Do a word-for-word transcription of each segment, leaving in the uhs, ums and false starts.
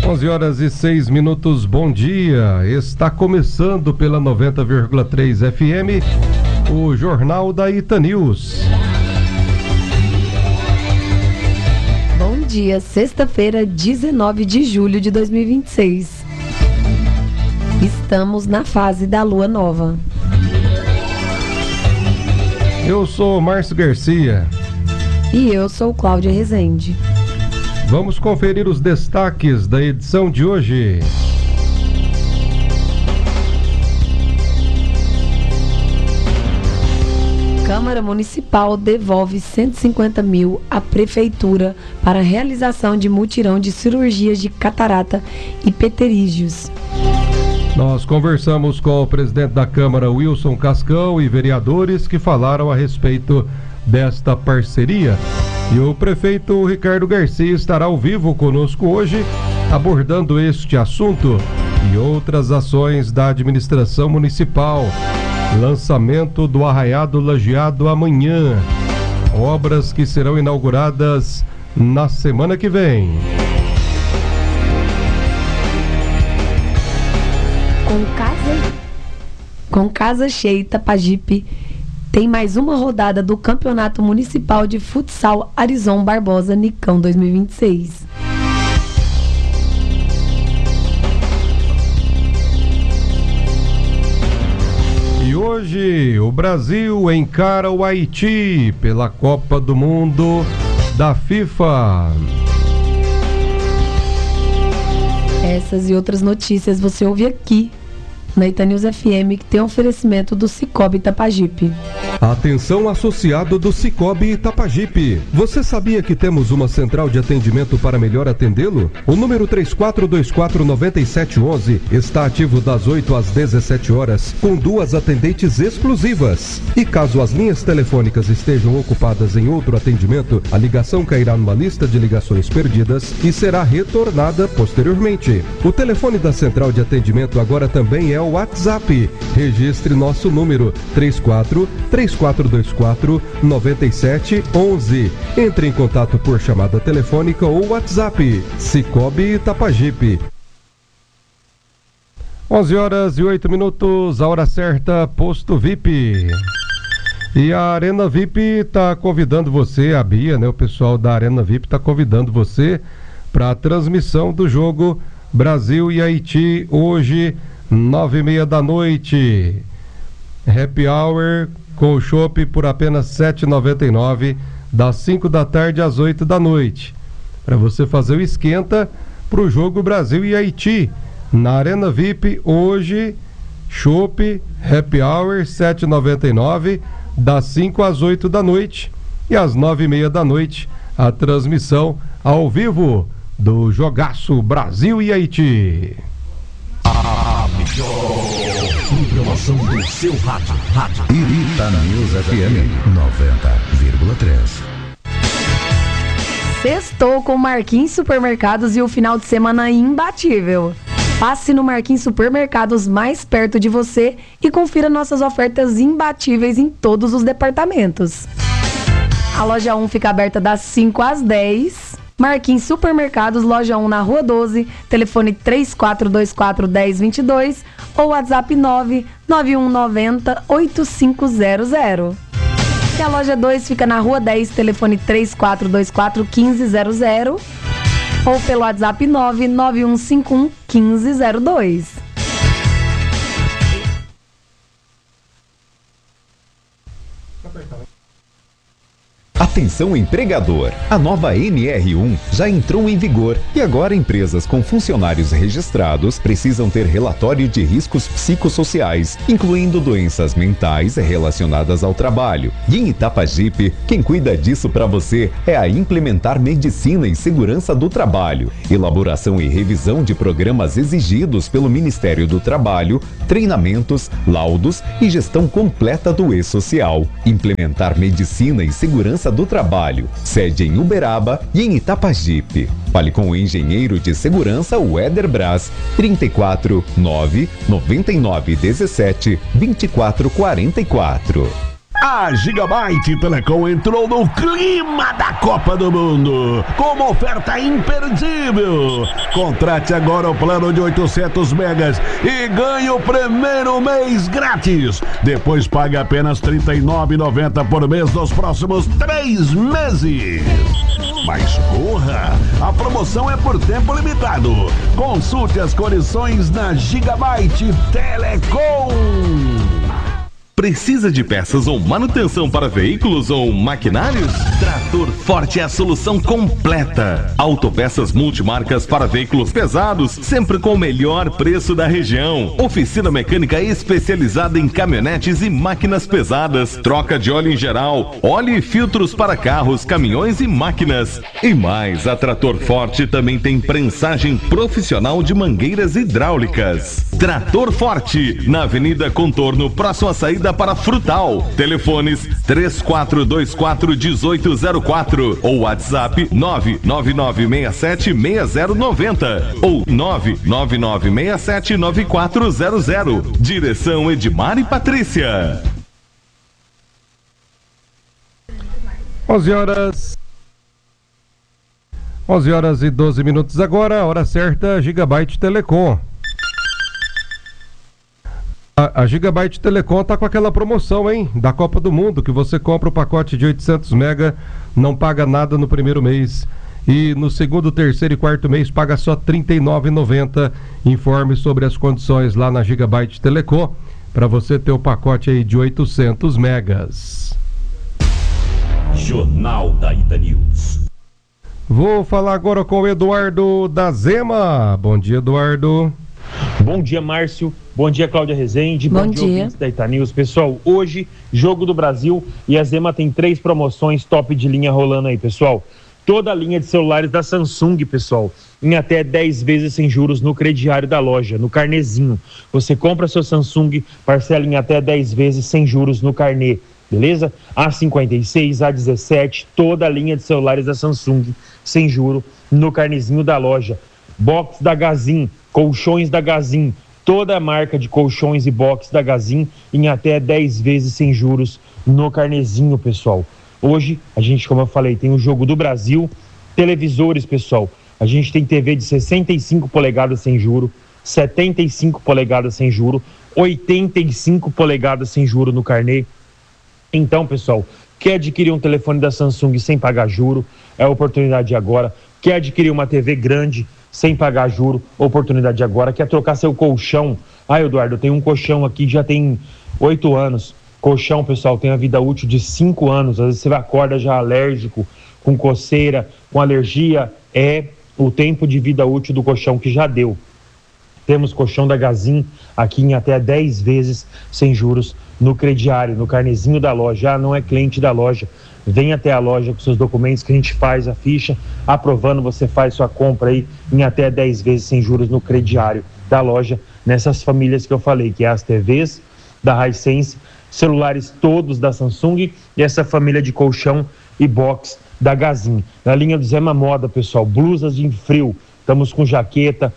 onze horas e seis minutos, bom dia. Está começando pela noventa vírgula três F M o Jornal da Ita News. Bom dia, sexta-feira, dezenove de julho de dois mil e vinte e seis. Estamos na fase da lua nova. Eu sou Márcio Garcia. E eu sou Cláudia Rezende. Vamos conferir os destaques da edição de hoje. Câmara Municipal devolve cento e cinquenta mil à Prefeitura para a realização de mutirão de cirurgias de catarata e pterígios. Nós conversamos com o presidente da Câmara, Wilson Cascão, e vereadores que falaram a respeito desta parceria. E o prefeito Ricardo Garcia estará ao vivo conosco hoje, abordando este assunto e outras ações da administração municipal. Lançamento do Arraiado Lajeado amanhã. Obras que serão inauguradas na semana que vem. Com casa, com casa cheia, Itapajipe tem mais uma rodada do Campeonato Municipal de Futsal Arizon Barbosa Nicão dois mil e vinte e seis. E hoje o Brasil encara o Haiti pela Copa do Mundo da FIFA. Essas e outras notícias você ouve aqui na Ita News F M, que tem oferecimento do Cicobi Itapajipe. Atenção, associado do Cicobi Itapajipe. Você sabia que temos uma central de atendimento para melhor atendê-lo? O número três quatro dois quatro nove sete um um está ativo das oito às dezessete horas, com duas atendentes exclusivas. E caso as linhas telefônicas estejam ocupadas em outro atendimento, a ligação cairá numa lista de ligações perdidas e será retornada posteriormente. O telefone da central de atendimento agora também é o WhatsApp. Registre nosso número três quatro três quatro dois quatro nove sete um um. Entre em contato por chamada telefônica ou WhatsApp. Cicobi Itapajipe. onze horas e oito minutos, a hora certa, Posto V I P. E a Arena V I P está convidando você, a Bia, né? O pessoal da Arena V I P está convidando você para a transmissão do jogo Brasil e Haiti hoje, nove e meia da noite. Happy Hour com o chopp por apenas sete reais e noventa e nove centavos, das cinco da tarde às oito da noite. Para você fazer o esquenta para o jogo Brasil e Haiti. Na Arena V I P, hoje, chopp, Happy Hour, sete reais e noventa e nove centavos, das cinco às oito da noite. E às nove e meia da noite, a transmissão ao vivo do jogaço Brasil e Haiti. A melhor programação do seu rádio. Rádio Ita News F M noventa vírgula três. Sextou com Marquinhos Supermercados e o final de semana imbatível. Passe no Marquinhos Supermercados mais perto de você e confira nossas ofertas imbatíveis em todos os departamentos. A loja um fica aberta das cinco às dez. Marquinhos Supermercados, loja um na Rua doze, telefone três quatro dois quatro, um zero dois dois ou WhatsApp nove nove um nove zero, oito cinco zero zero. E a loja dois fica na Rua dez, telefone três quatro dois quatro, um cinco zero zero ou pelo WhatsApp nove nove um cinco um, um cinco zero dois. Atenção, empregador! A nova N R um já entrou em vigor e agora empresas com funcionários registrados precisam ter relatório de riscos psicossociais, incluindo doenças mentais relacionadas ao trabalho. E em Itapajipe, quem cuida disso para você é a Implementar Medicina e Segurança do Trabalho. Elaboração e revisão de programas exigidos pelo Ministério do Trabalho, treinamentos, laudos e gestão completa do e-social. Implementar Medicina e Segurança do Trabalho, sede em Uberaba e em Itapajipe. Fale com o engenheiro de segurança Weder Braz, trinta e quatro, nove, noventa e nove, dezessete, vinte e quatro, quarenta e quatro. A Gigabyte Telecom entrou no clima da Copa do Mundo com uma oferta imperdível. Contrate agora o plano de oitocentos megas e ganhe o primeiro mês grátis. Depois pague apenas trinta e nove reais e noventa centavos por mês nos próximos três meses. Mas porra, a promoção é por tempo limitado. Consulte as condições na Gigabyte Telecom. Precisa de peças ou manutenção para veículos ou maquinários? Trator Forte é a solução completa. Autopeças multimarcas para veículos pesados, sempre com o melhor preço da região. Oficina mecânica especializada em caminhonetes e máquinas pesadas. Troca de óleo em geral, óleo e filtros para carros, caminhões e máquinas. E mais, a Trator Forte também tem prensagem profissional de mangueiras hidráulicas. Trator Forte, na Avenida Contorno, próximo à saída para Frutal. Telefones três quatro dois quatro, um oito zero quatro ou WhatsApp nove nove nove seis sete seis zero nove zero ou nove nove nove seis sete nove quatro zero zero. Direção Edmar e Patrícia. onze horas onze horas e doze minutos agora, hora certa, Gigabyte Telecom. A, a Gigabyte Telecom tá com aquela promoção, hein? Da Copa do Mundo, que você compra o pacote de oitocentos mega, não paga nada no primeiro mês. E no segundo, terceiro e quarto mês paga só trinta e nove reais e noventa centavos. Informe sobre as condições lá na Gigabyte Telecom, para você ter o pacote aí de oitocentos megas. Jornal da Ita News. Vou falar agora com o Eduardo da Zema. Bom dia, Eduardo. Bom dia, Márcio. Bom dia, Cláudia Rezende. Bom, Bom dia, dia ouvintes da Ita News. Pessoal, hoje, Jogo do Brasil, e a Zema tem três promoções top de linha rolando aí, pessoal. Toda a linha de celulares da Samsung, pessoal, em até dez vezes sem juros no crediário da loja, no carnezinho. Você compra seu Samsung, parcela em até dez vezes sem juros no carnê, beleza? A cinquenta e seis, A dezessete, toda a linha de celulares da Samsung sem juro no carnezinho da loja. Box da Gazin, colchões da Gazin, toda a marca de colchões e box da Gazin em até dez vezes sem juros no carnezinho, pessoal. Hoje, a gente, como eu falei, tem o Jogo do Brasil, televisores, pessoal. A gente tem T V de sessenta e cinco polegadas sem juro, setenta e cinco polegadas sem juro, oitenta e cinco polegadas sem juro no carnê. Então, pessoal, quer adquirir um telefone da Samsung sem pagar juro? É a oportunidade agora. Quer adquirir uma T V grande sem pagar juro? Oportunidade agora. Quer trocar seu colchão? Ah, Eduardo, eu tenho um colchão aqui que já tem oito anos. Colchão, pessoal, tem a vida útil de cinco anos. Às vezes você acorda já alérgico, com coceira, com alergia. É o tempo de vida útil do colchão que já deu. Temos colchão da Gazin aqui em até dez vezes sem juros no crediário, no carnezinho da loja. Ah, não é cliente da loja. Vem até a loja com seus documentos que a gente faz a ficha. Aprovando, você faz sua compra aí em até dez vezes sem juros no crediário da loja. Nessas famílias que eu falei, que é as T Vs da Hisense, celulares todos da Samsung e essa família de colchão e box da Gazin. Na linha do Zema Moda, pessoal, blusas de frio. Estamos com jaqueta,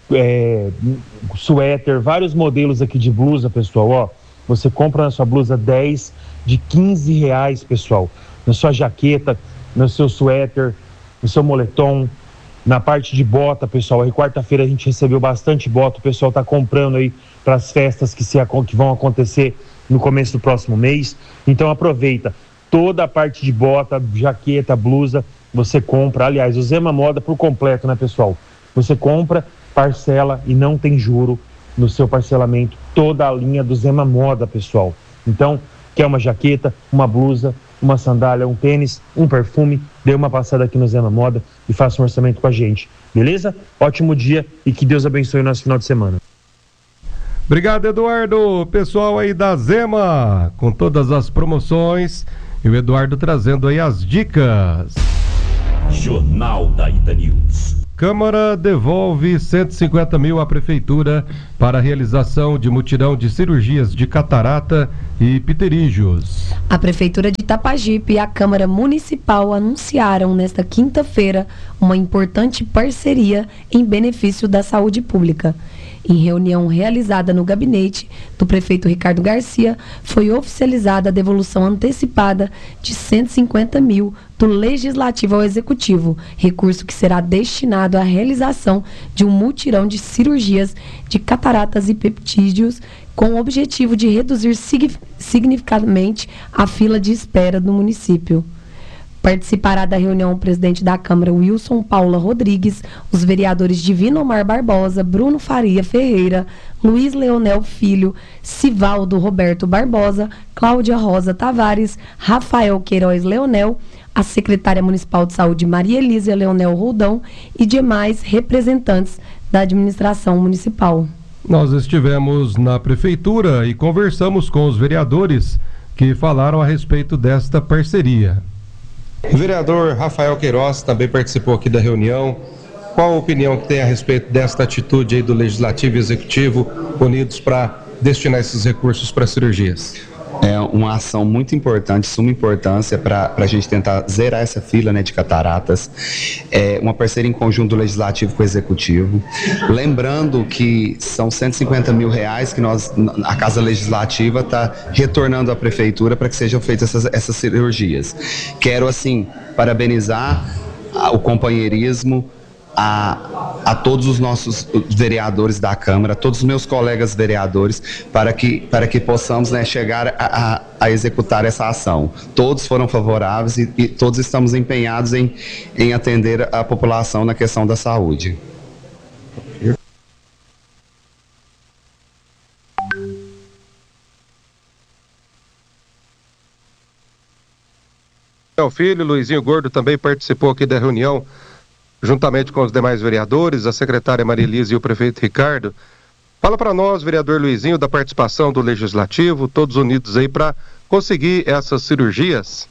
é, suéter, vários modelos aqui de blusa, pessoal, ó. Você compra na sua blusa dez de quinze reais, pessoal. Na sua jaqueta, no seu suéter, no seu moletom, na parte de bota, pessoal. Aí quarta-feira a gente recebeu bastante bota, o pessoal tá comprando aí para as festas que, se, que vão acontecer no começo do próximo mês. Então aproveita. Toda a parte de bota, jaqueta, blusa, você compra. Aliás, o Zema Moda por completo, né, pessoal? Você compra, parcela e não tem juro no seu parcelamento. Toda a linha do Zema Moda, pessoal. Então, quer uma jaqueta, uma blusa, uma sandália, um tênis, um perfume, dê uma passada aqui no Zema Moda e faça um orçamento com a gente, beleza? Ótimo dia e que Deus abençoe o nosso final de semana. Obrigado, Eduardo. Pessoal aí da Zema, com todas as promoções, e o Eduardo trazendo aí as dicas. Jornal da Ita News. Câmara devolve cento e cinquenta mil à Prefeitura para a realização de mutirão de cirurgias de catarata e pterígios. A Prefeitura de Itapajipe e a Câmara Municipal anunciaram nesta quinta-feira uma importante parceria em benefício da saúde pública. Em reunião realizada no gabinete do prefeito Ricardo Garcia, foi oficializada a devolução antecipada de cento e cinquenta mil do Legislativo ao Executivo, recurso que será destinado à realização de um mutirão de cirurgias de cataratas e peptídeos com o objetivo de reduzir significativamente a fila de espera do município. Participará da reunião o presidente da Câmara, Wilson Paula Rodrigues, os vereadores Divinomar Barbosa, Bruno Faria Ferreira, Luiz Leonel Filho, Sivaldo Roberto Barbosa, Cláudia Rosa Tavares, Rafael Queiroz Leonel, a secretária municipal de saúde Maria Elísia Leonel Roldão e demais representantes da administração municipal. Nós estivemos na prefeitura e conversamos com os vereadores que falaram a respeito desta parceria. O vereador Rafael Queiroz também participou aqui da reunião. Qual a opinião que tem a respeito desta atitude aí do Legislativo e Executivo unidos para destinar esses recursos para cirurgias? É uma ação muito importante, suma importância para a gente tentar zerar essa fila, né, de cataratas. É uma parceria em conjunto do Legislativo com o Executivo. Lembrando que são cento e cinquenta mil reais que nós, a Casa Legislativa está retornando à Prefeitura para que sejam feitas essas, essas cirurgias. Quero, assim, parabenizar o companheirismo, A, a todos os nossos vereadores da Câmara, todos os meus colegas vereadores, para que, para que possamos, né, chegar a, a, a executar essa ação. Todos foram favoráveis e, e todos estamos empenhados em, em atender a população na questão da saúde. Meu filho, Luizinho Gordo, também participou aqui da reunião, juntamente com os demais vereadores, a secretária Maria Elisa e o prefeito Ricardo. Fala para nós, vereador Luizinho, da participação do Legislativo, todos unidos aí para conseguir essas cirurgias.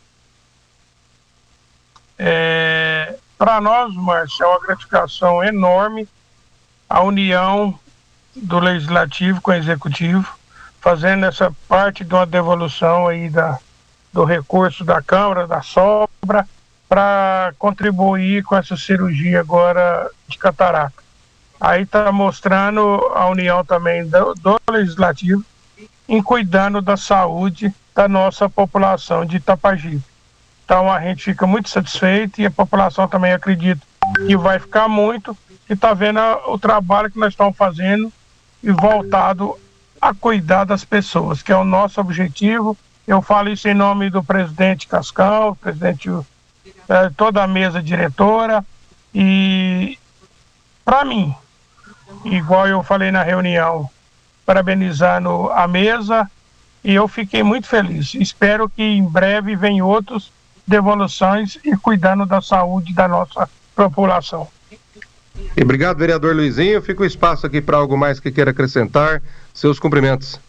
É, para nós, Márcio, é uma gratificação enorme a união do Legislativo com o Executivo, fazendo essa parte de uma devolução aí da, do recurso da Câmara, da sobra, para contribuir com essa cirurgia agora de catarata. Aí está mostrando a união também do, do Legislativo em cuidando da saúde da nossa população de Itapajipe. Então a gente fica muito satisfeito e a população também acredita que vai ficar muito e está vendo a, o trabalho que nós estamos fazendo e voltado a cuidar das pessoas, que é o nosso objetivo. Eu falo isso em nome do presidente Cascal, presidente toda a mesa diretora, e para mim, igual eu falei na reunião, parabenizando a mesa, e eu fiquei muito feliz. Espero que em breve venham outras devoluções e cuidando da saúde da nossa população. E obrigado, vereador Luizinho. Fica o espaço aqui para algo mais que queira acrescentar. Seus cumprimentos.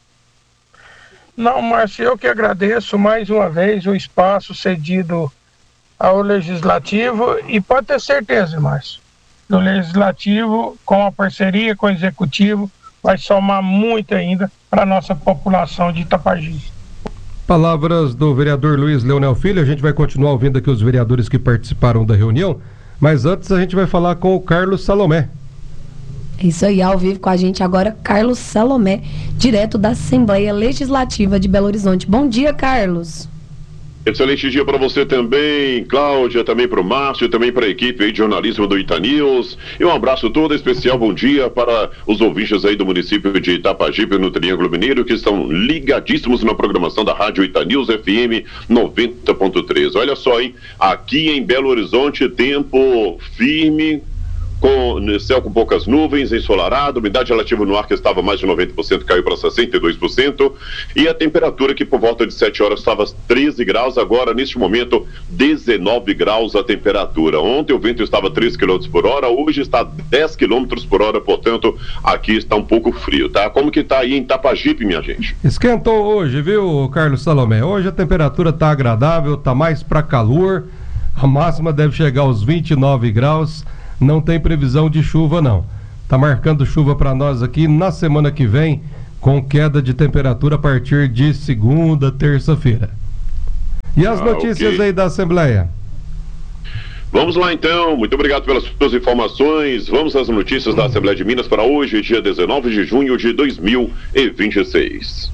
Não, Márcio, eu que agradeço mais uma vez o espaço cedido ao Legislativo, e pode ter certeza, Márcio, do Legislativo, com a parceria com o Executivo, vai somar muito ainda para a nossa população de Itapajipe. Palavras do vereador Luiz Leonel Filho. A gente vai continuar ouvindo aqui os vereadores que participaram da reunião, mas antes a gente vai falar com o Carlos Salomé. Isso aí, ao vivo com a gente agora, Carlos Salomé, direto da Assembleia Legislativa de Belo Horizonte. Bom dia, Carlos. Excelente dia para você também, Cláudia, também para o Márcio, também para a equipe aí de jornalismo do Itanews. E um abraço todo especial, bom dia para os ouvintes aí do município de Itapajipe, no Triângulo Mineiro, que estão ligadíssimos na programação da Rádio Itanews F M noventa ponto três. Olha só, hein, aqui em Belo Horizonte, tempo firme, com céu com poucas nuvens, ensolarado, umidade relativa no ar que estava mais de noventa por cento caiu para sessenta e dois por cento, e a temperatura que por volta de sete horas estava treze graus, agora neste momento dezenove graus a temperatura. Ontem o vento estava três quilômetros por hora, hoje está dez quilômetros por hora, portanto aqui está um pouco frio, tá? Como que tá aí em Itapajipe, minha gente? Esquentou hoje, viu, Carlos Salomé? Hoje a temperatura tá agradável, tá mais para calor, a máxima deve chegar aos vinte e nove graus. Não tem previsão de chuva, não. Tá marcando chuva para nós aqui na semana que vem, com queda de temperatura a partir de segunda, terça-feira. E as ah, notícias okay. aí da Assembleia? Vamos lá então, muito obrigado pelas suas informações. Vamos às notícias da Assembleia de Minas para hoje, dia dezenove de junho de dois mil e vinte e seis.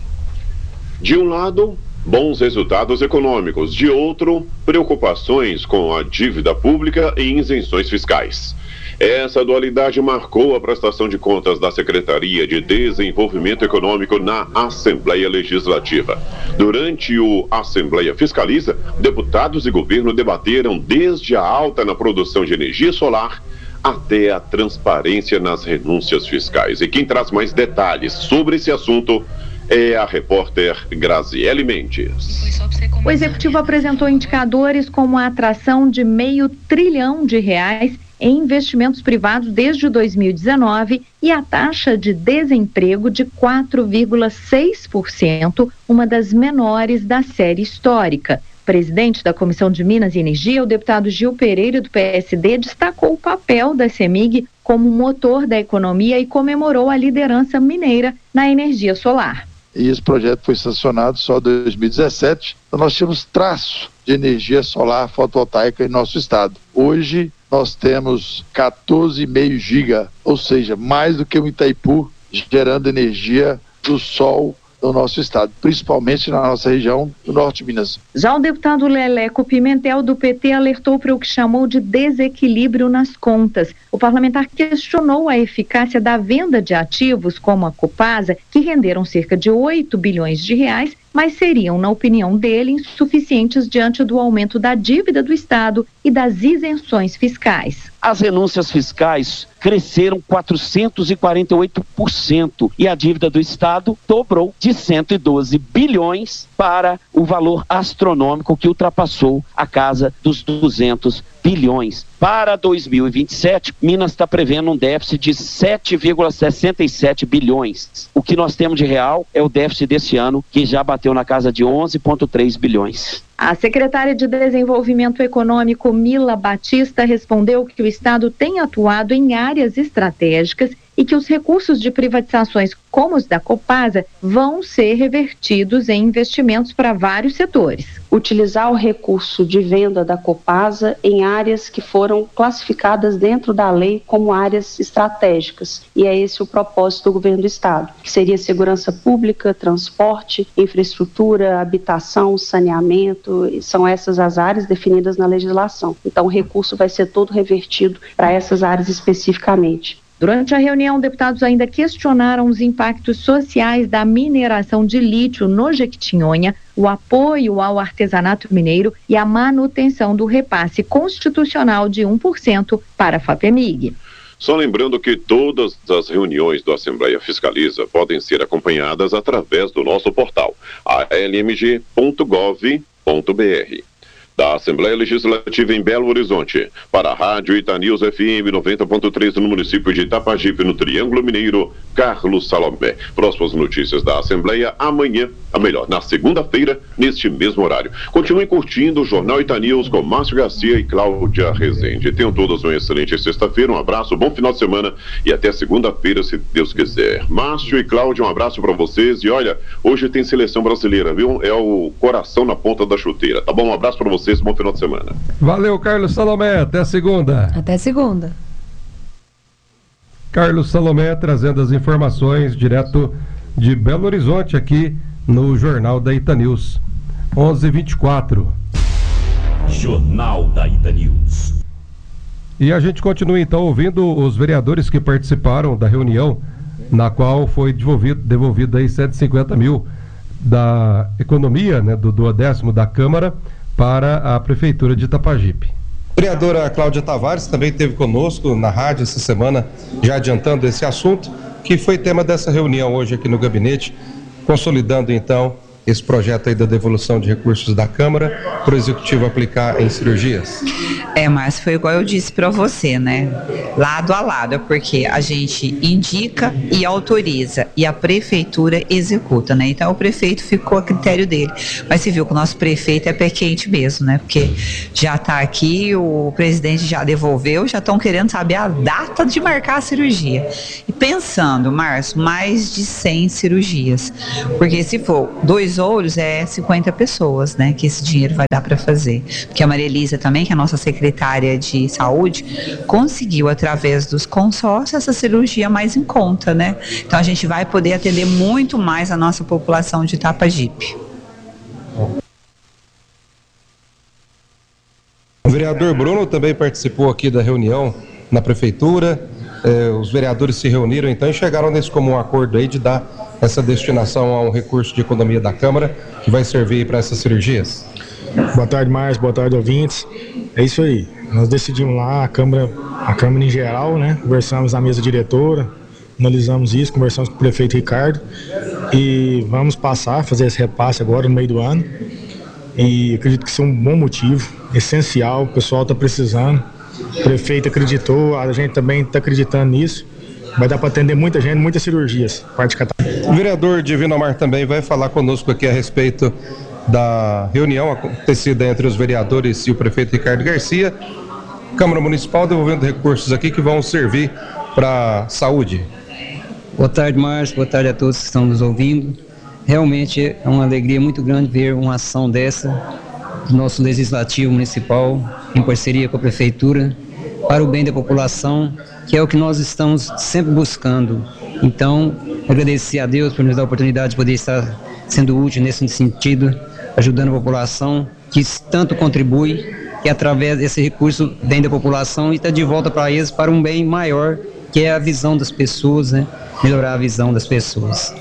De um lado, bons resultados econômicos, de outro, preocupações com a dívida pública e isenções fiscais. Essa dualidade marcou a prestação de contas da Secretaria de Desenvolvimento Econômico na Assembleia Legislativa. Durante o Assembleia Fiscaliza, deputados e governo debateram desde a alta na produção de energia solar até a transparência nas renúncias fiscais. E quem traz mais detalhes sobre esse assunto é a repórter Graziele Mendes. O Executivo apresentou indicadores como a atração de meio trilhão de reais em investimentos privados desde dois mil e dezenove e a taxa de desemprego de quatro vírgula seis por cento, uma das menores da série histórica. Presidente da Comissão de Minas e Energia, o deputado Gil Pereira, do P S D, destacou o papel da CEMIG como motor da economia e comemorou a liderança mineira na energia solar. E esse projeto foi sancionado só em dois mil e dezessete, então nós tínhamos traço de energia solar fotovoltaica em nosso estado. Hoje nós temos quatorze vírgula cinco giga, ou seja, mais do que o Itaipu, gerando energia do sol no nosso estado, principalmente na nossa região do norte de Minas. Já o deputado Leleco Pimentel, do P T, alertou para o que chamou de desequilíbrio nas contas. O parlamentar questionou a eficácia da venda de ativos como a Copasa, que renderam cerca de oito bilhões de reais, mas seriam, na opinião dele, insuficientes diante do aumento da dívida do Estado e das isenções fiscais. As renúncias fiscais cresceram quatrocentos e quarenta e oito por cento e a dívida do Estado dobrou de cento e doze bilhões para o valor astronômico que ultrapassou a casa dos duzentos bilhões. Para dois mil e vinte e sete, Minas está prevendo um déficit de sete vírgula sessenta e sete bilhões. O que nós temos de real é o déficit desse ano, que já bateu na casa de onze vírgula três bilhões. A secretária de Desenvolvimento Econômico, Mila Batista, respondeu que o Estado tem atuado em áreas estratégicas e que os recursos de privatizações como os da Copasa vão ser revertidos em investimentos para vários setores. Utilizar o recurso de venda da Copasa em áreas que foram classificadas dentro da lei como áreas estratégicas. E é esse o propósito do governo do Estado, que seria segurança pública, transporte, infraestrutura, habitação, saneamento, são essas as áreas definidas na legislação. Então o recurso vai ser todo revertido para essas áreas especificamente. Durante a reunião, deputados ainda questionaram os impactos sociais da mineração de lítio no Jequitinhonha, o apoio ao artesanato mineiro e a manutenção do repasse constitucional de um por cento para a FAPEMIG. Só lembrando que todas as reuniões do Assembleia Fiscaliza podem ser acompanhadas através do nosso portal a l m g ponto gov ponto b r. Da Assembleia Legislativa em Belo Horizonte, para a Rádio Itanews F M noventa ponto três no município de Itapajipe, no Triângulo Mineiro, Carlos Salomé. Próximas notícias da Assembleia amanhã, a melhor, na segunda-feira, neste mesmo horário. Continue curtindo o Jornal Itanews com Márcio Garcia e Cláudia Rezende. Tenham todos uma excelente sexta-feira, um abraço, bom final de semana e até segunda-feira, se Deus quiser. Márcio e Cláudia, um abraço para vocês e olha, hoje tem seleção brasileira, viu? É o coração na ponta da chuteira, tá bom? Um abraço para vocês. Bom final de semana. Valeu, Carlos Salomé. Até segunda. Até segunda. Carlos Salomé trazendo as informações direto de Belo Horizonte aqui no Jornal da Itanews. onze e vinte e quatro. Jornal da Itanews. E a gente continua então ouvindo os vereadores que participaram da reunião na qual foi devolvido, devolvido aí cento e cinquenta mil da economia, né, do duodécimo da Câmara para a Prefeitura de Itapajipe. A vereadora Cláudia Tavares também esteve conosco na rádio essa semana, já adiantando esse assunto, que foi tema dessa reunião hoje aqui no gabinete, consolidando então esse projeto aí da devolução de recursos da Câmara para o Executivo aplicar em cirurgias. É, mas foi igual eu disse para você, né? Lado a lado, porque a gente indica e autoriza. e a prefeitura executa, né? Então o prefeito ficou a critério dele. Mas você viu que o nosso prefeito é pé quente mesmo, né? Porque já está aqui, o presidente já devolveu, já estão querendo saber a data de marcar a cirurgia. E pensando, Márcio, mais de cem cirurgias. Porque se for dois olhos, é cinquenta pessoas, né? Que esse dinheiro vai dar para fazer. Porque a Maria Elisa também, que é a nossa secretária de saúde, conseguiu, através dos consórcios, essa cirurgia mais em conta, né? Então a gente vai poder atender muito mais a nossa população de Itapajipe. O vereador Bruno também participou aqui da reunião na prefeitura. Eh, os vereadores se reuniram então e chegaram nesse comum acordo aí de dar essa destinação a um recurso de economia da Câmara que vai servir para essas cirurgias. Boa tarde, Márcio. Boa tarde, ouvintes. É isso aí. Nós decidimos lá, a Câmara, a Câmara em geral, né? Conversamos na mesa diretora, analisamos isso, conversamos com o prefeito Ricardo e vamos passar, fazer esse repasse agora no meio do ano. E acredito que isso é um bom motivo, essencial, o pessoal está precisando. O prefeito acreditou, a gente também está acreditando nisso. Vai dar para atender muita gente, muitas cirurgias. Parte de o vereador Divino Amar também vai falar conosco aqui a respeito da reunião acontecida entre os vereadores e o prefeito Ricardo Garcia. Câmara Municipal devolvendo recursos aqui que vão servir para saúde. Boa tarde, Márcio. Boa tarde a todos que estão nos ouvindo. Realmente é uma alegria muito grande ver uma ação dessa do nosso Legislativo Municipal em parceria com a Prefeitura para o bem da população, que é o que nós estamos sempre buscando. Então, agradecer a Deus por nos dar a oportunidade de poder estar sendo útil nesse sentido, ajudando a população, que tanto contribui, que através desse recurso vem da população e está de volta para eles para um bem maior, que é a visão das pessoas, né? Melhorar a visão das pessoas.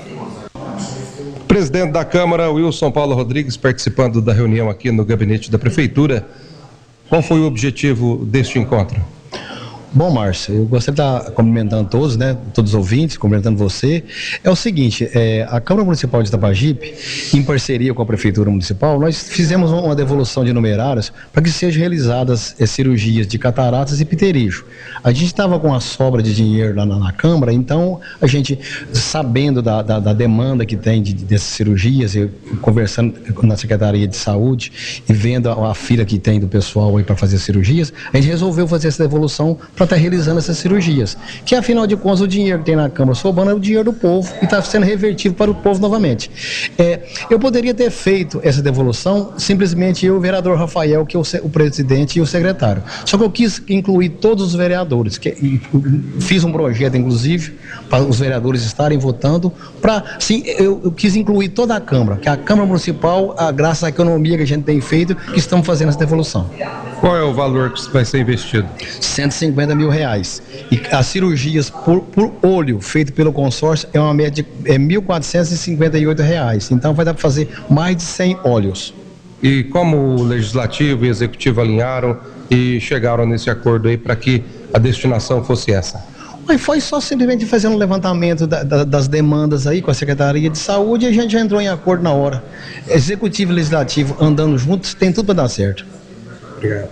Presidente da Câmara, Wilson Paulo Rodrigues, participando da reunião aqui no gabinete da Prefeitura. Qual foi o objetivo deste encontro? Bom, Márcio, eu gostaria de estar cumprimentando todos, né, todos os ouvintes, cumprimentando você. É o seguinte, é, a Câmara Municipal de Itapajipe, em parceria com a Prefeitura Municipal, nós fizemos uma devolução de numerários para que sejam realizadas é, cirurgias de cataratas e pterígio. A gente estava com a sobra de dinheiro lá na, na Câmara, então a gente, sabendo da, da, da demanda que tem de, dessas cirurgias, eu, conversando na Secretaria de Saúde e vendo a, a fila que tem do pessoal aí para fazer cirurgias, a gente resolveu fazer essa devolução para estar realizando essas cirurgias, que afinal de contas o dinheiro que tem na Câmara sobrando é o dinheiro do povo e está sendo revertido para o povo novamente. É, eu poderia ter feito essa devolução simplesmente eu, o vereador Rafael, que é o, o presidente e o secretário, só que eu quis incluir todos os vereadores, que, e, fiz um projeto inclusive para os vereadores estarem votando, para sim, eu, eu quis incluir toda a Câmara, que a Câmara Municipal, a, graças à economia que a gente tem feito, que estamos fazendo essa devolução. Qual é o valor que vai ser investido? cento e cinquenta mil reais. E as cirurgias por, por olho feito pelo consórcio é uma média de é, mil quatrocentos e cinquenta e oito reais. Então vai dar para fazer mais de cem olhos. E como o Legislativo e o Executivo alinharam e chegaram nesse acordo aí para que a destinação fosse essa? Mas foi só simplesmente fazendo um levantamento da, da, das demandas aí com a Secretaria de Saúde e a gente já entrou em acordo na hora. Executivo e Legislativo andando juntos, tem tudo para dar certo. Obrigado.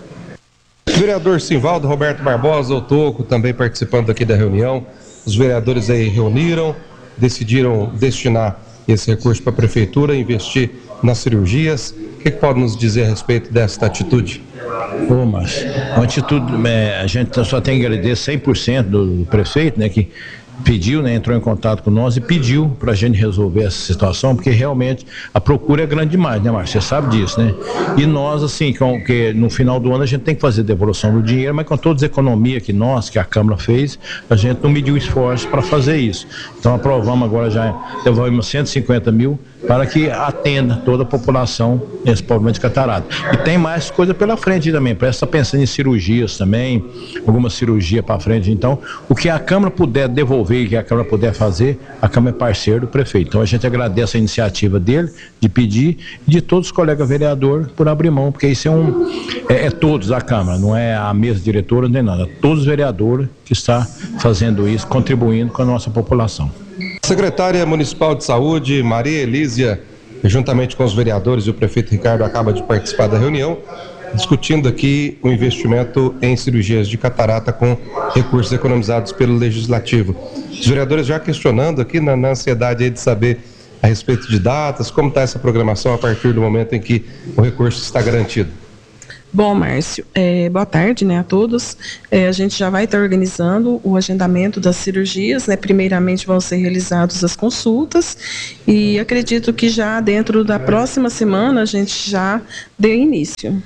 Vereador Simvaldo Roberto Barbosa, o Toco, também participando aqui da reunião. Os vereadores aí reuniram, decidiram destinar esse recurso para a Prefeitura, investir nas cirurgias. O que, que pode nos dizer a respeito desta atitude? Ô, Márcio, uma atitude, é, a gente só tem que agradecer cem por cento do, do prefeito, né, que pediu, né, entrou em contato com nós e pediu para a gente resolver essa situação, porque realmente a procura é grande demais, né, Márcio? Você sabe disso, né? E nós, assim, com, que no final do ano a gente tem que fazer devolução do dinheiro, mas com todas as economias que nós, que a Câmara fez, a gente não mediu esforço para fazer isso. Então aprovamos agora, já devolvemos cento e cinquenta mil para que atenda toda a população nesse problema de catarata. E tem mais coisa pela frente também, parece estar pensando em cirurgias também, alguma cirurgia para frente. Então, o que a Câmara puder devolver, que a Câmara puder fazer, a Câmara é parceiro do prefeito. Então a gente agradece a iniciativa dele, de pedir, e de todos os colegas vereadores por abrir mão, porque isso é um, é, é todos a Câmara, não é a mesa diretora nem nada, todos os vereadores que estão fazendo isso, contribuindo com a nossa população. Secretária Municipal de Saúde, Maria Elísia, juntamente com os vereadores e o prefeito Ricardo, acaba de participar da reunião. discutindo aqui o investimento em cirurgias de catarata com recursos economizados pelo Legislativo. Os vereadores já questionando aqui na, na ansiedade aí de saber a respeito de datas, como está essa programação a partir do momento em que o recurso está garantido. Bom, Márcio, é, boa tarde, né, a todos. É, a gente já vai estar organizando o agendamento das cirurgias, né, primeiramente vão ser realizadas as consultas e acredito que já dentro da próxima semana a gente já dê início.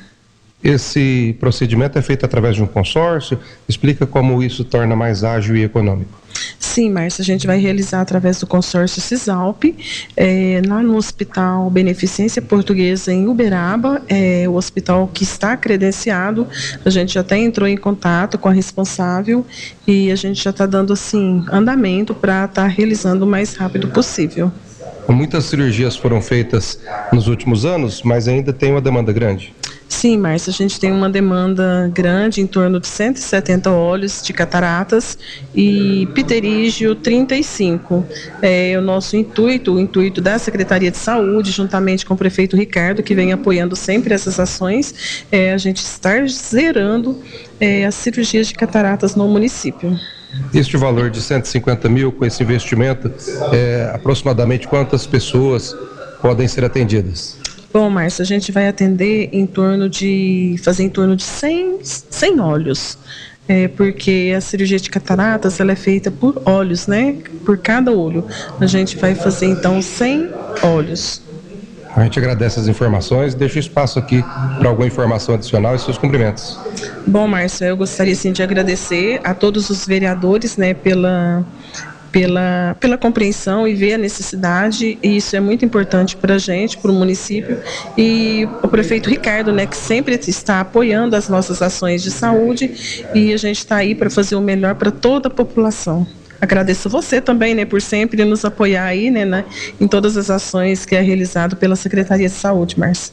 Esse procedimento é feito através de um consórcio? Explica como isso torna mais ágil e econômico. Sim, Márcia, a gente vai realizar através do consórcio Cisalp, é, lá no Hospital Beneficência Portuguesa em Uberaba, é, o hospital que está credenciado. A gente já até entrou em contato com a responsável e a gente já está dando assim andamento para estar tá realizando o mais rápido possível. Muitas cirurgias foram feitas nos últimos anos, mas ainda tem uma demanda grande. Sim, Márcia, a gente tem uma demanda grande, em torno de cento e setenta olhos de cataratas e pterígio trinta e cinco. É o nosso intuito, o intuito da Secretaria de Saúde, juntamente com o prefeito Ricardo, que vem apoiando sempre essas ações, é a gente estar zerando é, as cirurgias de cataratas no município. Este valor de cento e cinquenta mil com esse investimento, é, aproximadamente quantas pessoas podem ser atendidas? Bom, Márcia, a gente vai atender em torno de, fazer em torno de cem, cem olhos, é, porque a cirurgia de cataratas, ela é feita por olhos, né, por cada olho. A gente vai fazer, então, cem olhos. A gente agradece as informações, deixa o espaço aqui para alguma informação adicional e seus cumprimentos. Bom, Márcia, eu gostaria, sim, de agradecer a todos os vereadores, né, pela... Pela, pela compreensão e ver a necessidade, e isso é muito importante para a gente, para o município, e o prefeito Ricardo, né, que sempre está apoiando as nossas ações de saúde, e a gente está aí para fazer o melhor para toda a população. Agradeço você também, né, por sempre nos apoiar aí, né, né, em todas as ações que é realizado pela Secretaria de Saúde, Márcia.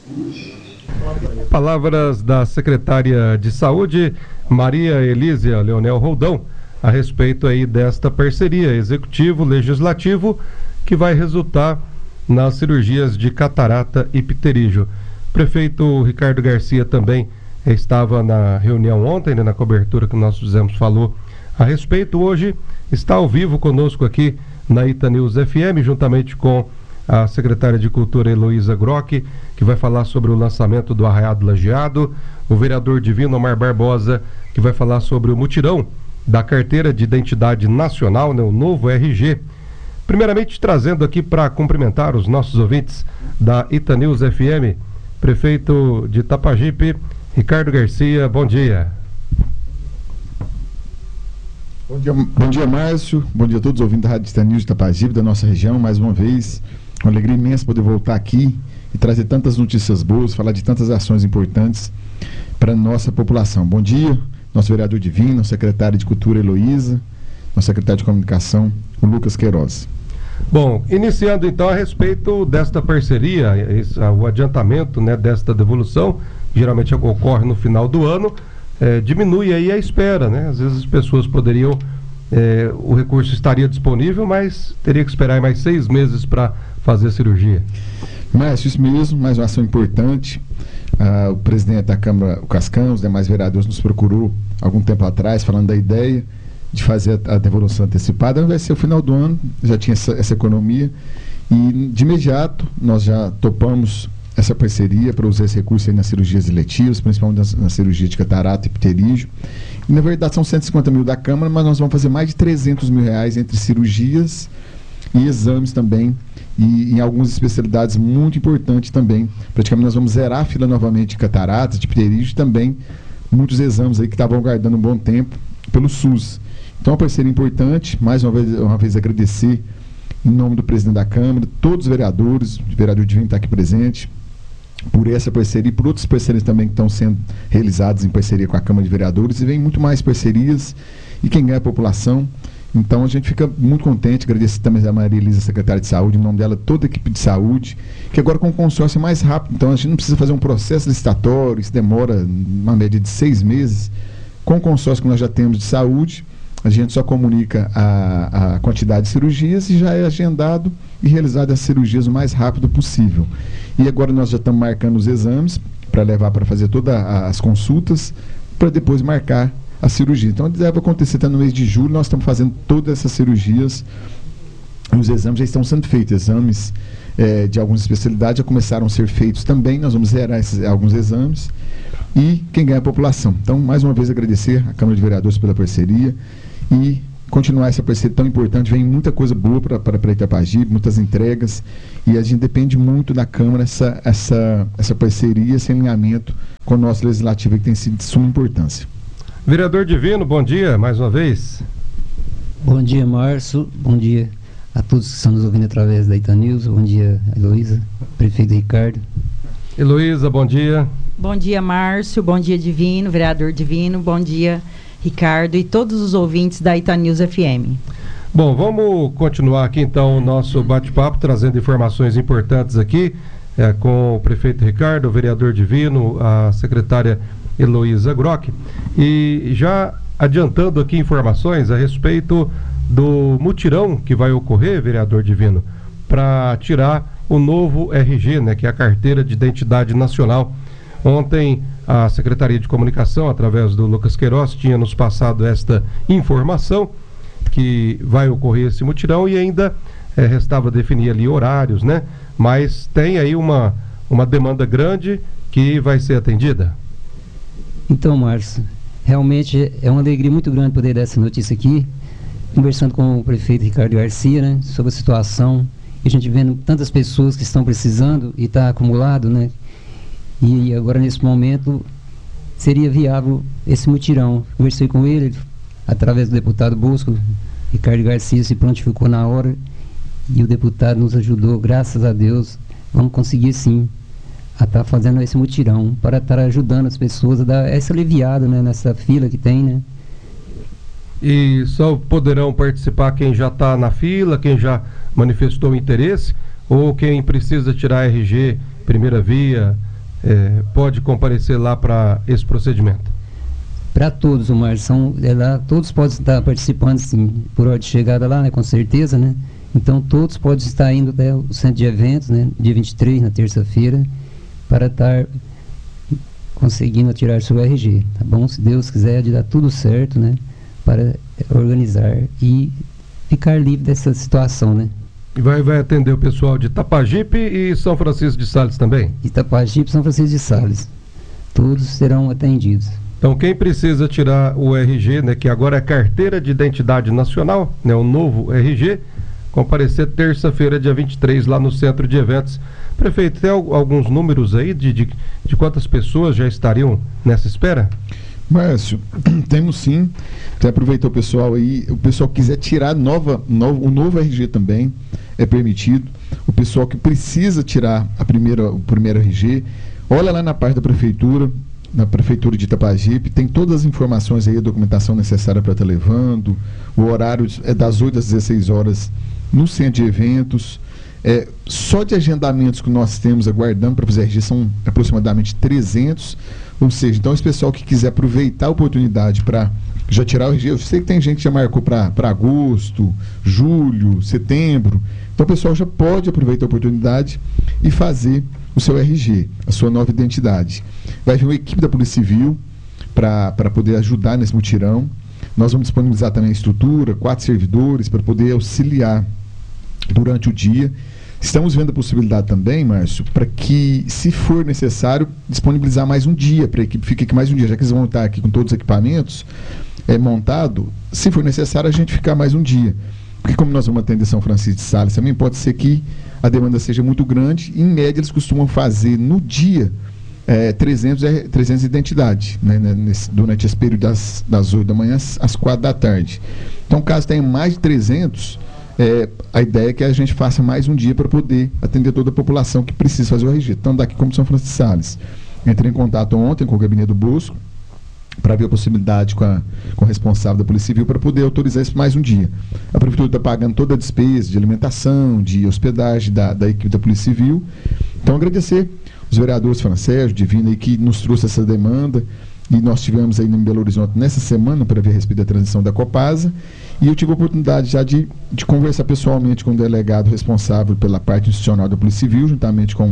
Palavras da secretária de Saúde, Maria Elísia Leonel Roldão, a respeito aí desta parceria executivo-legislativo que vai resultar nas cirurgias de catarata e pterígio. O prefeito Ricardo Garcia também estava na reunião ontem, né, na cobertura que nós fizemos, falou a respeito. Hoje está ao vivo conosco aqui na Ita News F M, juntamente com a secretária de Cultura Heloísa Grock, que vai falar sobre o lançamento do Arraiado Lajeado, o vereador Divino Omar Barbosa, que vai falar sobre o mutirão da Carteira de Identidade Nacional, né, o novo R G. Primeiramente, trazendo aqui para cumprimentar os nossos ouvintes da Ita News F M, prefeito de Itapajipe, Ricardo Garcia, bom dia. Bom dia, bom dia, Márcio, bom dia a todos os ouvintes da Rádio Ita News de Itapajipe, da nossa região, mais uma vez, uma alegria imensa poder voltar aqui e trazer tantas notícias boas, falar de tantas ações importantes para a nossa população. Bom dia, nosso vereador Divino, nosso secretário de Cultura Heloísa, nosso secretário de Comunicação, o Lucas Queiroz. Bom, iniciando então a respeito desta parceria, esse, o adiantamento, né, desta devolução, geralmente ocorre no final do ano, é, diminui aí a espera, né? Às vezes as pessoas poderiam, é, o recurso estaria disponível, mas teria que esperar mais seis meses para fazer a cirurgia. Márcio, isso mesmo, mais uma ação importante. Ah, o presidente da Câmara, o Cascão, os demais vereadores nos procurou algum tempo atrás, falando da ideia de fazer a, a devolução antecipada. Vai ser o final do ano, já tinha essa, essa economia, e de imediato nós já topamos essa parceria para usar esse recurso aí nas cirurgias eletivas, principalmente nas, na cirurgia de catarata e pterígio. E na verdade são cento e cinquenta mil da Câmara, mas nós vamos fazer mais de trezentos mil reais entre cirurgias e exames também, e em algumas especialidades muito importantes também. Praticamente nós vamos zerar a fila novamente de cataratas, de pterígio, também muitos exames aí que estavam aguardando um bom tempo pelo SUS. Então, uma parceria importante, mais uma vez, uma vez agradecer em nome do presidente da Câmara, todos os vereadores, o vereador Divino está aqui presente, por essa parceria e por outras parcerias também que estão sendo realizadas em parceria com a Câmara de Vereadores, e vem muito mais parcerias, e quem ganha é a população. Então a gente fica muito contente, agradecer também a Maria Elisa, secretária de Saúde, em nome dela, toda a equipe de saúde, que agora com o consórcio é mais rápido, então a gente não precisa fazer um processo licitatório, isso demora uma média de seis meses. Com o consórcio que nós já temos de saúde, a gente só comunica a, a quantidade de cirurgias e já é agendado e realizado as cirurgias o mais rápido possível. E agora nós já estamos marcando os exames para levar para fazer todas as consultas, para depois marcar a cirurgia. Então deve acontecer até no mês de julho, nós estamos fazendo todas essas cirurgias, os exames já estão sendo feitos, exames é, de algumas especialidades já começaram a ser feitos também, nós vamos zerar esses, alguns exames, e quem ganha é a população. Então, mais uma vez agradecer à Câmara de Vereadores pela parceria e continuar essa parceria tão importante. Vem muita coisa boa para Itapajipe, muitas entregas, e a gente depende muito da Câmara, essa, essa, essa parceria, esse alinhamento com o nosso legislativo, que tem sido de suma importância. Vereador Divino, bom dia mais uma vez. Bom dia, Márcio, bom dia a todos que estão nos ouvindo através da Itanews, bom dia, Heloísa, prefeito Ricardo. Heloísa, bom dia. Bom dia, Márcio, bom dia, Divino, vereador Divino, bom dia, Ricardo e todos os ouvintes da Itanews F M. Bom, vamos continuar aqui então o nosso bate-papo, trazendo informações importantes aqui é, com o prefeito Ricardo, o vereador Divino, a secretária Heloísa Grock, e já adiantando aqui informações a respeito do mutirão que vai ocorrer, vereador Divino, para tirar o novo R G, né, que é a Carteira de Identidade Nacional. Ontem a Secretaria de Comunicação, através do Lucas Queiroz, tinha nos passado esta informação que vai ocorrer esse mutirão e ainda é, restava definir ali horários, né? Mas tem aí uma, uma demanda grande que vai ser atendida. Então, Márcio, realmente é uma alegria muito grande poder dar essa notícia aqui, conversando com o prefeito Ricardo Garcia, né, sobre a situação, e a gente vendo tantas pessoas que estão precisando e está acumulado, né? E agora, nesse momento, seria viável esse mutirão. Conversei com ele, através do deputado Bosco, Ricardo Garcia se prontificou na hora, e o deputado nos ajudou, graças a Deus, vamos conseguir sim a estar tá fazendo esse mutirão, para estar tá ajudando as pessoas a dar essa aliviada, né, nessa fila que tem, né? E só poderão participar quem já está na fila, quem já manifestou interesse, ou quem precisa tirar R G, primeira via, é, pode comparecer lá para esse procedimento? Para todos, o Márcio, são, é lá, todos podem estar participando, sim, por hora de chegada lá, né, com certeza, né? Então todos podem estar indo até o centro de eventos, né, dia vinte e três, na terça-feira, para estar conseguindo tirar seu R G, tá bom? Se Deus quiser, de dar tudo certo, né, para organizar e ficar livre dessa situação, né? E vai, vai atender o pessoal de Itapajipe e São Francisco de Sales também? Itapajipe e São Francisco de Sales. Todos serão atendidos. Então quem precisa tirar o R G, né, que agora é Carteira de Identidade Nacional, né, o novo R G, comparecer terça-feira, dia vinte e três, lá no Centro de Eventos. Prefeito, tem alguns números aí de, de, de quantas pessoas já estariam nessa espera? Márcio, temos sim. Até aproveitar o pessoal aí, o pessoal que quiser tirar nova, novo, o novo R G também é permitido. O pessoal que precisa tirar a primeira, o primeiro R G, olha lá na parte da prefeitura, na prefeitura de Itapajipe, tem todas as informações aí, a documentação necessária para estar levando. O horário é das oito às dezesseis horas no centro de eventos. É, só de agendamentos que nós temos aguardando para fazer R G são aproximadamente trezentos. Ou seja, então esse pessoal que quiser aproveitar a oportunidade para já tirar o R G, eu sei que tem gente que já marcou para agosto, julho, setembro, então o pessoal já pode aproveitar a oportunidade e fazer o seu R G, a sua nova identidade. Vai vir uma equipe da Polícia Civil para poder ajudar nesse mutirão. Nós vamos disponibilizar também a estrutura, quatro servidores para poder auxiliar durante o dia. Estamos vendo a possibilidade também, Márcio, para que, se for necessário, disponibilizar mais um dia, para a equipe fique aqui mais um dia, já que eles vão estar aqui com todos os equipamentos é, montado, se for necessário, a gente ficar mais um dia. Porque como nós vamos atender São Francisco de Sales, também pode ser que a demanda seja muito grande, e em média eles costumam fazer no dia é, trezentos, trezentos identidades, né, nesse, durante esse período das, das oito da manhã às quatro da tarde. Então, caso tenha mais de trezentos, É, a ideia é que a gente faça mais um dia para poder atender toda a população que precisa fazer o R G, tanto daqui como São Francisco de Sales. Entrei em contato ontem com o gabinete do Bosco para ver a possibilidade com, a, com o responsável da Polícia Civil para poder autorizar isso mais um dia. A Prefeitura está pagando toda a despesa de alimentação, de hospedagem da, da equipe da Polícia Civil. Então, agradecer os vereadores Francésio, Divino, aí, que nos trouxe essa demanda. E nós tivemos aí em Belo Horizonte nessa semana para ver a respeito da transição da Copasa, e eu tive a oportunidade já de, de conversar pessoalmente com o delegado responsável pela parte institucional da Polícia Civil, juntamente com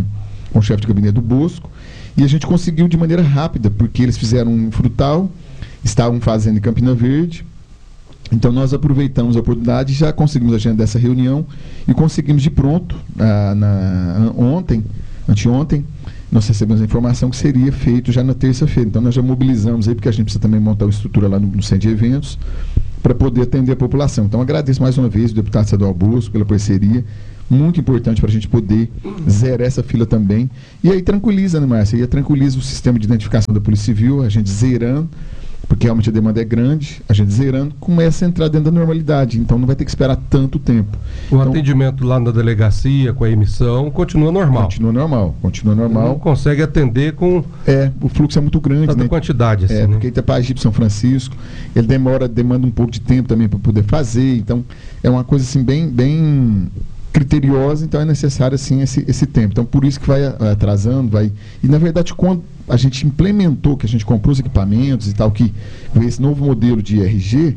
com o chefe de gabinete do Bosco, e a gente conseguiu de maneira rápida, porque eles fizeram um frutal, estavam fazendo em Campina Verde. Então nós aproveitamos a oportunidade, já conseguimos a agenda dessa reunião e conseguimos de pronto, ah, na, ontem, anteontem, nós recebemos a informação que seria feito já na terça-feira. Então nós já mobilizamos aí, porque a gente precisa também montar uma estrutura lá no, no centro de eventos, para poder atender a população. Então agradeço mais uma vez o deputado estadual Bosco pela parceria, muito importante para a gente poder zerar essa fila também. E aí tranquiliza, né, Márcia? E aí tranquiliza o sistema de identificação da Polícia Civil, a gente zerando, porque realmente a demanda é grande, a gente zerando, começa a entrar dentro da normalidade, então não vai ter que esperar tanto tempo. O então, atendimento lá na delegacia, com a emissão, continua normal. Continua normal, continua normal. Não consegue atender com... É, o fluxo é muito grande, tanta né? quantidade, assim, é, né? porque Itapajipe, São Francisco, ele demora, demanda um pouco de tempo também para poder fazer, então é uma coisa assim bem, bem criteriosa, então é necessário assim esse, esse tempo. Então por isso que vai atrasando, vai... E na verdade quando a gente implementou, que a gente comprou os equipamentos e tal, que veio esse novo modelo de I R G,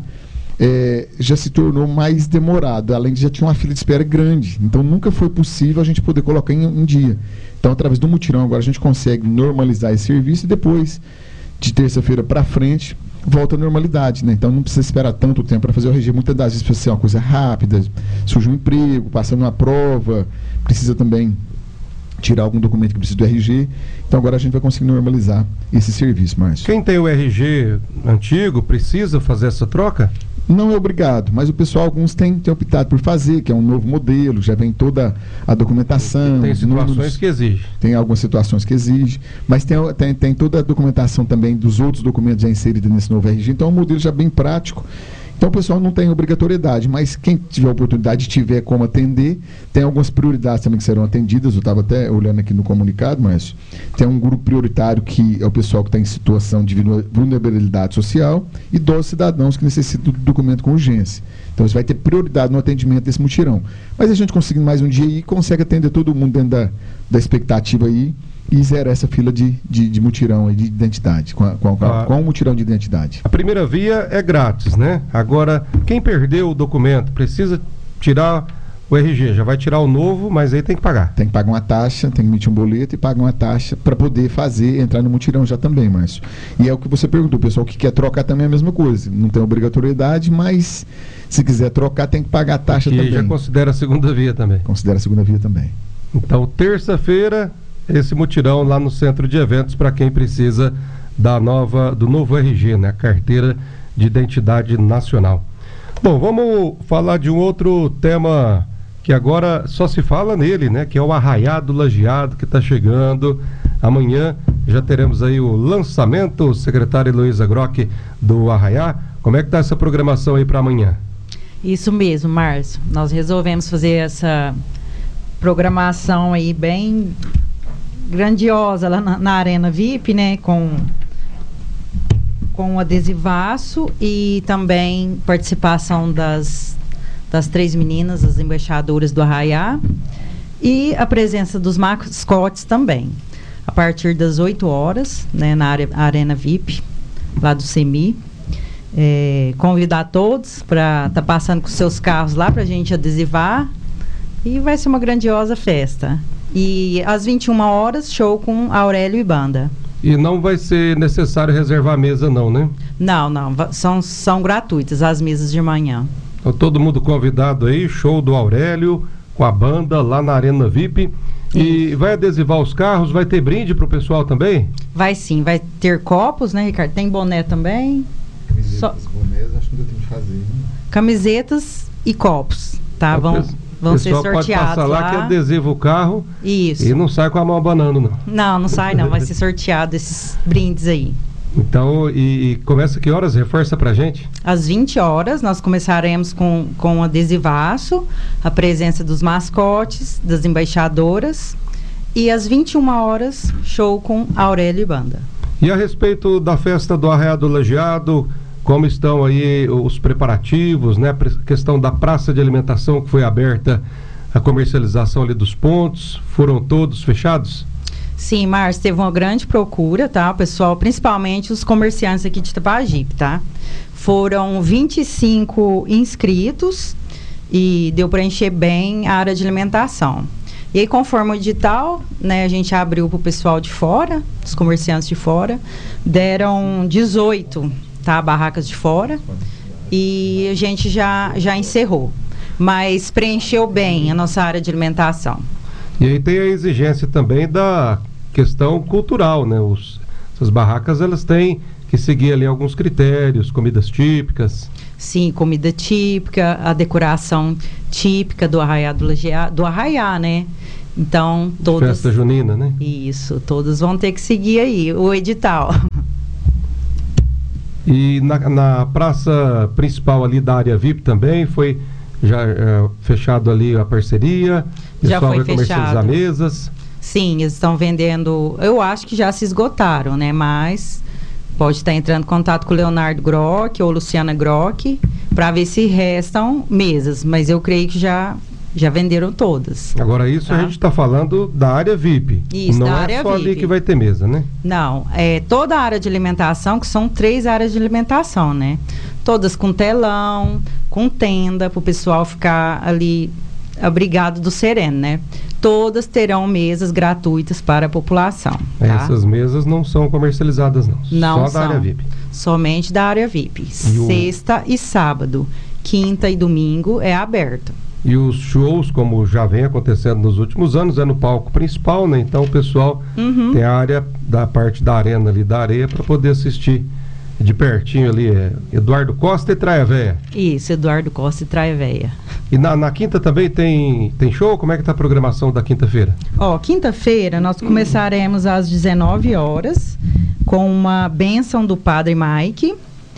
é, já se tornou mais demorado, além de já tinha uma fila de espera grande, então nunca foi possível a gente poder colocar em um dia. Então através do mutirão agora a gente consegue normalizar esse serviço e depois, de terça-feira para frente, volta à normalidade, né? Então não precisa esperar tanto tempo para fazer o R G. Muitas das vezes precisa ser uma coisa rápida, surge um emprego, passando uma prova, precisa também tirar algum documento que precisa do R G. Então agora a gente vai conseguir normalizar esse serviço, Márcio. Quem tem o R G antigo precisa fazer essa troca? Não é obrigado, mas o pessoal, alguns têm, têm optado por fazer, que é um novo modelo, já vem toda a documentação. Tem situações números, que exigem. Tem algumas situações que exigem, mas tem, tem, tem toda a documentação também dos outros documentos já inseridos nesse novo R G, então é um modelo já bem prático. Então o pessoal não tem obrigatoriedade, mas quem tiver oportunidade, tiver como atender, tem algumas prioridades também que serão atendidas. Eu estava até olhando aqui no comunicado, mas tem um grupo prioritário que é o pessoal que está em situação de vulnerabilidade social, e idosos cidadãos que necessitam do documento com urgência. Então você vai ter prioridade no atendimento desse mutirão. Mas a gente conseguindo mais um dia aí, consegue atender todo mundo dentro da, da expectativa aí, e zerar essa fila de, de, de mutirão aí de identidade, com, a, com, a, ah, com o mutirão de identidade. A primeira via é grátis, né? Agora, quem perdeu o documento precisa tirar o R G, já vai tirar o novo, mas aí tem que pagar. Tem que pagar uma taxa, tem que emitir um boleto e pagar uma taxa para poder fazer, entrar no mutirão já também, Márcio. E é o que você perguntou, o pessoal que quer trocar também é a mesma coisa, não tem obrigatoriedade, mas se quiser trocar tem que pagar a taxa e também. E já considera a segunda via também. Considera a segunda via também. Então, terça-feira, esse mutirão lá no centro de eventos para quem precisa da nova, do novo R G, né? Carteira de Identidade Nacional. Bom, vamos falar de um outro tema que agora só se fala nele, né? Que é o Arraiá do Lajeado, que está chegando. Amanhã já teremos aí o lançamento, secretária Heloísa Grock, do Arraiá. Como é que está essa programação aí para amanhã? Isso mesmo, Márcio. Nós resolvemos fazer essa programação aí bem grandiosa lá na, na Arena V I P, né, com com o adesivaço e também participação das das três meninas, as embaixadoras do Arraiá, e a presença dos mascotes também. A partir das oito horas, né, na área, Arena V I P, lá do SEMI. É, convidar todos para estar tá passando com seus carros lá para a gente adesivar, e vai ser uma grandiosa festa. E às vinte e uma horas, show com Aurélio e banda. E não vai ser necessário reservar a mesa não, né? Não, não, são, são gratuitas as mesas de manhã. Então todo mundo convidado aí, show do Aurélio com a banda lá na Arena V I P. E Isso. Vai adesivar os carros, vai ter brinde pro pessoal também? Vai sim, vai ter copos, né, Ricardo? Tem boné também. Camisetas, Só... bonés, acho que ainda tem que fazer. Hein? Camisetas e copos, tá? Vão... Vão ser sorteados pode passar lá, lá que adesiva o carro. Isso. E não sai com a mão abanando, não. Não, não sai não. Vai ser sorteado esses brindes aí. Então, e, e começa que horas? Reforça pra gente. Às vinte horas, nós começaremos com, com o adesivaço, a presença dos mascotes, das embaixadoras. E às vinte e uma horas, show com Aurélio e banda. E a respeito da festa do Arraiá do Lajeado, como estão aí os preparativos, né? A questão da praça de alimentação que foi aberta, a comercialização ali dos pontos, foram todos fechados? Sim, Márcio, teve uma grande procura, tá? O pessoal, principalmente os comerciantes aqui de Itapajipe, tá? Foram vinte e cinco inscritos e deu para encher bem a área de alimentação. E aí, conforme o edital, né, a gente abriu para o pessoal de fora, os comerciantes de fora, deram dezoito, tá, barracas de fora, e a gente já, já encerrou. Mas preencheu bem a nossa área de alimentação. E aí tem a exigência também da questão cultural, né? Os, essas barracas, elas têm que seguir ali alguns critérios, comidas típicas. Sim, comida típica, a decoração típica do Arraiá do Lajeado, do Arraiá, né? Então, todos... Festa junina, né? Isso, todos vão ter que seguir aí o edital. E na, na praça principal ali da área V I P também foi já é, fechado ali a parceria? Já foi vai comercializar fechado. mesas? Sim, eles estão vendendo, eu acho que já se esgotaram, né? Mas pode estar entrando em contato com o Leonardo Grock ou Luciana Grock para ver se restam mesas, mas eu creio que já, já venderam todas. Agora isso tá? A gente está falando da área V I P. Isso, não da é área só V I P. ali que vai ter mesa, né? Não, é toda a área de alimentação, que são três áreas de alimentação, né? Todas com telão, com tenda, para o pessoal ficar ali abrigado do sereno, né? Todas terão mesas gratuitas para a população. Tá? Essas mesas não são comercializadas, não. Não só são. da área V I P. Somente da área V I P. E o- Sexta e sábado. Quinta e domingo é aberto. E os shows, como já vem acontecendo nos últimos anos, é no palco principal, né? Então o pessoal Uhum. tem a área da parte da arena ali, da areia, para poder assistir de pertinho ali. É Eduardo Costa e Traia Véia. Isso, Eduardo Costa e Traia Véia. E na, na quinta também tem, tem show? Como é que tá a programação da quinta-feira? Ó, quinta-feira nós começaremos às dezenove horas com uma bênção do Padre Mike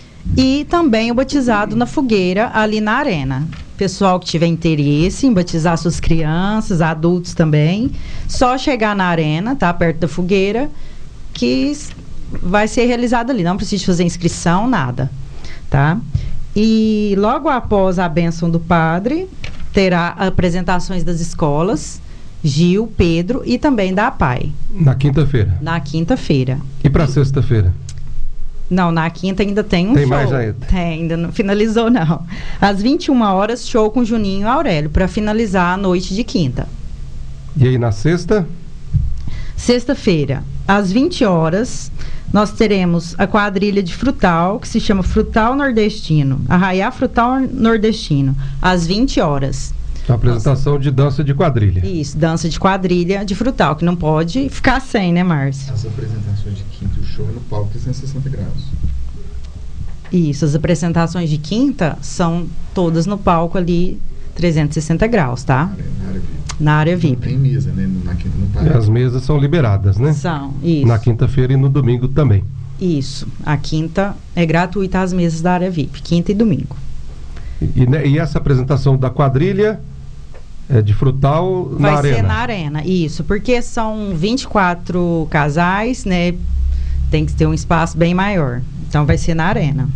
e também o batizado na fogueira ali na arena. Pessoal que tiver interesse em batizar suas crianças, adultos também, só chegar na arena, tá? Perto da fogueira, que s- vai ser realizado ali. Não precisa fazer inscrição, nada, tá? E logo após a bênção do padre, terá apresentações das escolas, Gil, Pedro e também da A P A I, Na quinta-feira. na quinta-feira. E para sexta-feira? Não, na quinta ainda tem um Tem show. mais ainda? Tem, ainda não finalizou, não. Às vinte e uma horas, show com Juninho e Aurélio, para finalizar a noite de quinta. E aí na sexta? Sexta-feira, às vinte horas, nós teremos a quadrilha de frutal, que se chama Frutal Nordestino. Arraiá Frutal Nordestino, às vinte horas. A apresentação de dança de quadrilha. Isso, dança de quadrilha de frutal, que não pode ficar sem, né, Márcio? As apresentações de quinto show no palco trezentos e sessenta graus. Isso, as apresentações de quinta são todas no palco ali, trezentos e sessenta graus, tá? Na área V I P. Tem mesa, né? Na quinta não E para. as mesas são liberadas, né? São, isso. Na quinta-feira e no domingo também. Isso. A quinta é gratuita as mesas da área V I P, quinta e domingo. E, e, né, e essa apresentação da quadrilha é de frutal Vai na ser arena? na arena, isso, porque são vinte e quatro casais, né? Tem que ter um espaço bem maior. Então vai ser na arena.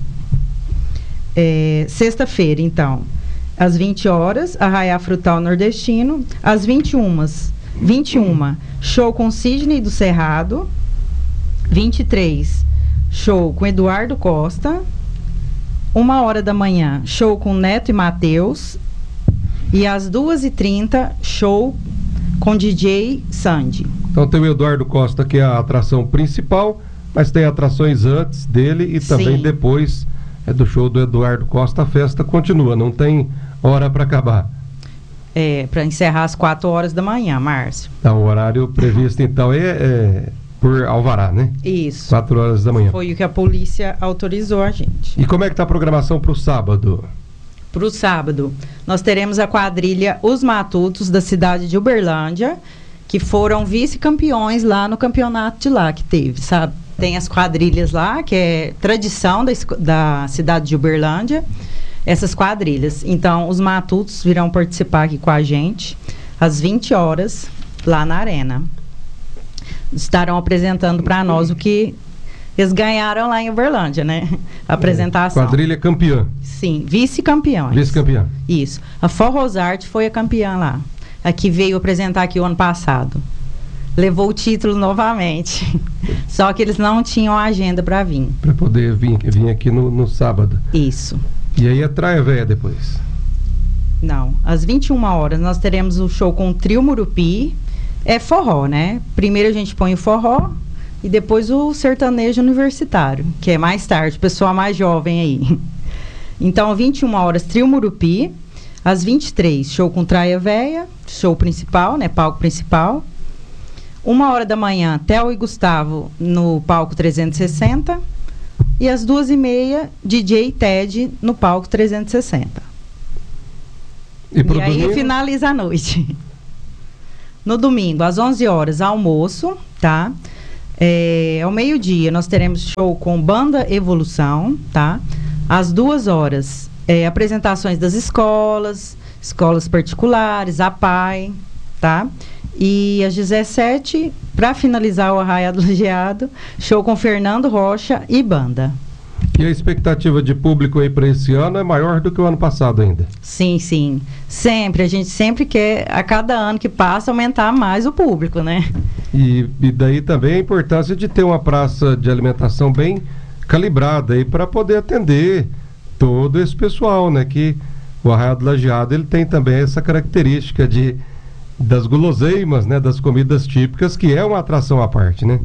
É, sexta-feira, então, às vinte horas, Arraiá Frutal Nordestino. Às vinte e uma, vinte e uma, show com Sidney do Cerrado. vinte e três, show com Eduardo Costa. Uma hora da manhã, show com Neto e Matheus. E às duas e trinta, show com D J Sandy. Então tem o Eduardo Costa, que é a atração principal, mas tem atrações antes dele e também Sim. depois é do show do Eduardo Costa. A festa continua, não tem hora para acabar. É, para encerrar às quatro horas da manhã, Márcio. Então, o horário previsto então é, é por alvará, né? Isso. quatro horas da manhã. Foi o que a polícia autorizou a gente. E como é que tá a programação para o sábado? Para o sábado, nós teremos a quadrilha Os Matutos, da cidade de Uberlândia, que foram vice-campeões lá no campeonato de lá que teve, sabe? Tem as quadrilhas lá, que é tradição da, esco- da cidade de Uberlândia, essas quadrilhas. Então, os Matutos virão participar aqui com a gente, às vinte horas, lá na arena. Estarão apresentando para nós o que eles ganharam lá em Uberlândia, né? A apresentação. Quadrilha campeã. Sim, vice-campeões. Vice-campeã. Isso. A Forrosarte foi a campeã lá. A que veio apresentar aqui o ano passado. Levou o título novamente. Só que eles não tinham agenda para vir. Para poder vir, vir aqui no, no sábado. Isso. E aí a Traia Véia depois. Não. Às vinte e uma horas nós teremos o show com o Trio Murupi. É forró, né? Primeiro a gente põe o forró e depois o sertanejo universitário, que é mais tarde, pessoal mais jovem aí. Então, às vinte e uma horas, Trio Murupi. Às vinte e três, show com Traia Véia, show principal, né? Palco principal. Uma hora da manhã, Theo e Gustavo no palco trezentos e sessenta. E às duas e meia, D J Ted no palco trezentos e sessenta. E, e aí domingo? Finaliza a noite. No domingo, às onze horas, almoço, tá? É, ao meio-dia, nós teremos show com Banda Evolução, tá? Às duas horas, é, apresentações das escolas, escolas particulares, a P A I, tá? E às dezessete, para finalizar o Arraiado Lajeado, show com Fernando Rocha e banda. E a expectativa de público aí para esse ano é maior do que o ano passado ainda? Sim, sim. Sempre. A gente sempre quer, a cada ano que passa, aumentar mais o público, né? E, e daí também a importância de ter uma praça de alimentação bem calibrada aí para poder atender todo esse pessoal, né? Que o Arraiado Lajeado, ele tem também essa característica de das guloseimas, né? Das comidas típicas, que é uma atração à parte, né?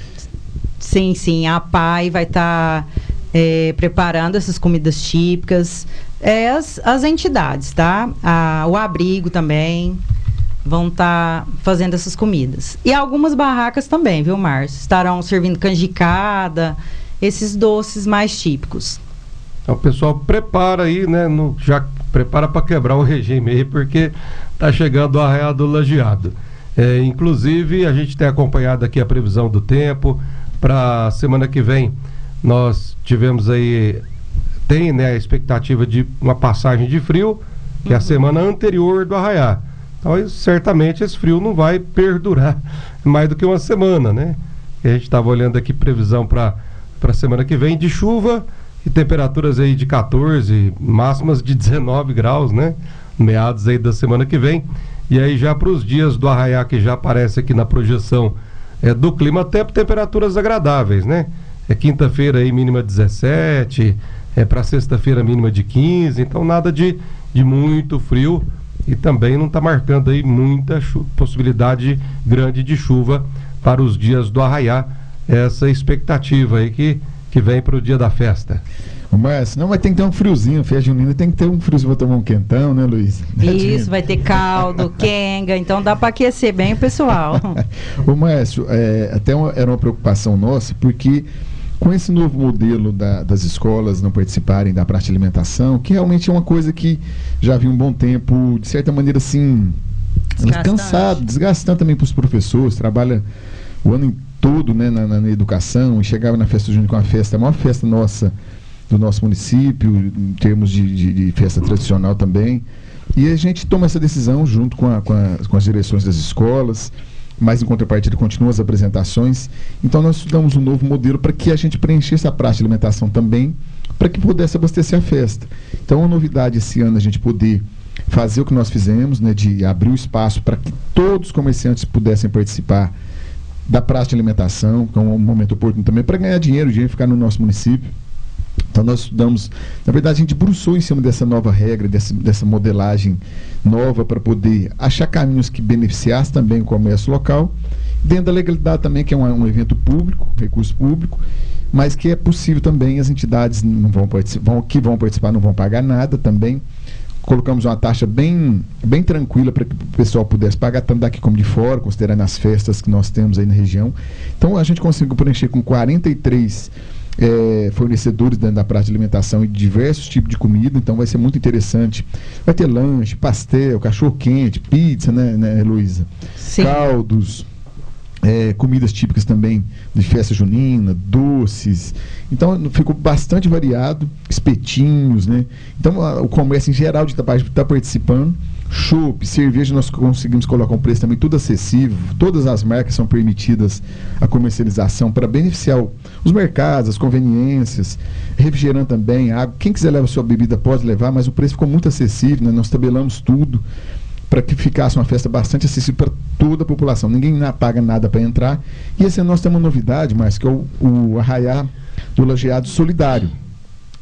Sim, sim. A P A I vai estar... Tá É, preparando essas comidas típicas, é, as, as entidades, tá? A, o abrigo também vão estar tá fazendo essas comidas. E algumas barracas também, viu, Márcio? Estarão servindo canjicada, esses doces mais típicos. Então, o pessoal prepara aí, né? No, já prepara para quebrar o regime aí, porque tá chegando o Arraiado Lajeado. É, inclusive, a gente tem acompanhado aqui a previsão do tempo para semana que vem. Nós tivemos aí, tem, né, a expectativa de uma passagem de frio, que uhum. é a semana anterior do arraiá. Então, certamente esse frio não vai perdurar mais do que uma semana, né? E a gente estava olhando aqui previsão para a semana que vem de chuva e temperaturas aí de catorze, máximas de dezenove graus, né? Meados aí da semana que vem. E aí já para os dias do arraiá, que já aparece aqui na projeção é, do clima, até temperaturas agradáveis, né? É quinta-feira aí mínima dezessete, é para sexta-feira mínima de quinze, então nada de, de muito frio e também não está marcando aí muita chu- possibilidade grande de chuva para os dias do arraiá, essa expectativa aí que, que vem para o dia da festa. Mas não, mas tem que ter um friozinho, festa junina tem que ter um friozinho para tomar um quentão, né, Luiz? Isso, vai ter caldo, quenga, então dá para aquecer bem o pessoal. Ô Márcio, é, até uma, era uma preocupação nossa, porque com esse novo modelo da, das escolas não participarem da praça de alimentação, que realmente é uma coisa que já havia um bom tempo, de certa maneira assim, cansado, desgastante também para os professores, trabalha o ano todo, né, na, na educação, e chegava na festa junina com a festa, a maior festa nossa do nosso município, em termos de, de, de festa tradicional também, e a gente toma essa decisão junto com, a, com, a, com as direções das escolas, mas em contrapartida continuam as apresentações. Então nós estudamos um novo modelo para que a gente preenchesse a praça de alimentação também, para que pudesse abastecer a festa. Então uma novidade esse ano a gente poder fazer o que nós fizemos, né, de abrir o espaço para que todos os comerciantes pudessem participar da praça de alimentação, que é um momento oportuno também para ganhar dinheiro, o dinheiro ficar no nosso município. Então nós estudamos, na verdade a gente debruçou em cima dessa nova regra, dessa, dessa modelagem nova para poder achar caminhos que beneficiassem também o comércio local, dentro da legalidade também, que é um, um evento público, recurso público, mas que é possível também, as entidades não vão participar, vão, que vão participar não vão pagar nada também. Colocamos uma taxa bem, bem tranquila para que o pessoal pudesse pagar, tanto daqui como de fora, considerando as festas que nós temos aí na região. Então a gente conseguiu preencher com quarenta e três É, fornecedores dentro da praça de alimentação e diversos tipos de comida, então vai ser muito interessante. Vai ter lanche, pastel, cachorro-quente, pizza, né, né Heloísa? Sim. Caldos, é, comidas típicas também de festa junina, doces. Então ficou bastante variado, espetinhos, né? Então a, o comércio em geral de Itapajipe está participando. Chopp, cerveja, nós conseguimos colocar um preço também tudo acessível, todas as marcas são permitidas a comercialização para beneficiar o, os mercados, as conveniências, refrigerante também, água, quem quiser levar sua bebida pode levar, mas o preço ficou muito acessível, né? Nós tabelamos tudo para que ficasse uma festa bastante acessível para toda a população, ninguém na, paga nada para entrar, e esse ano nós temos uma novidade, mas que é o, o Arraiá do Lajeado Solidário.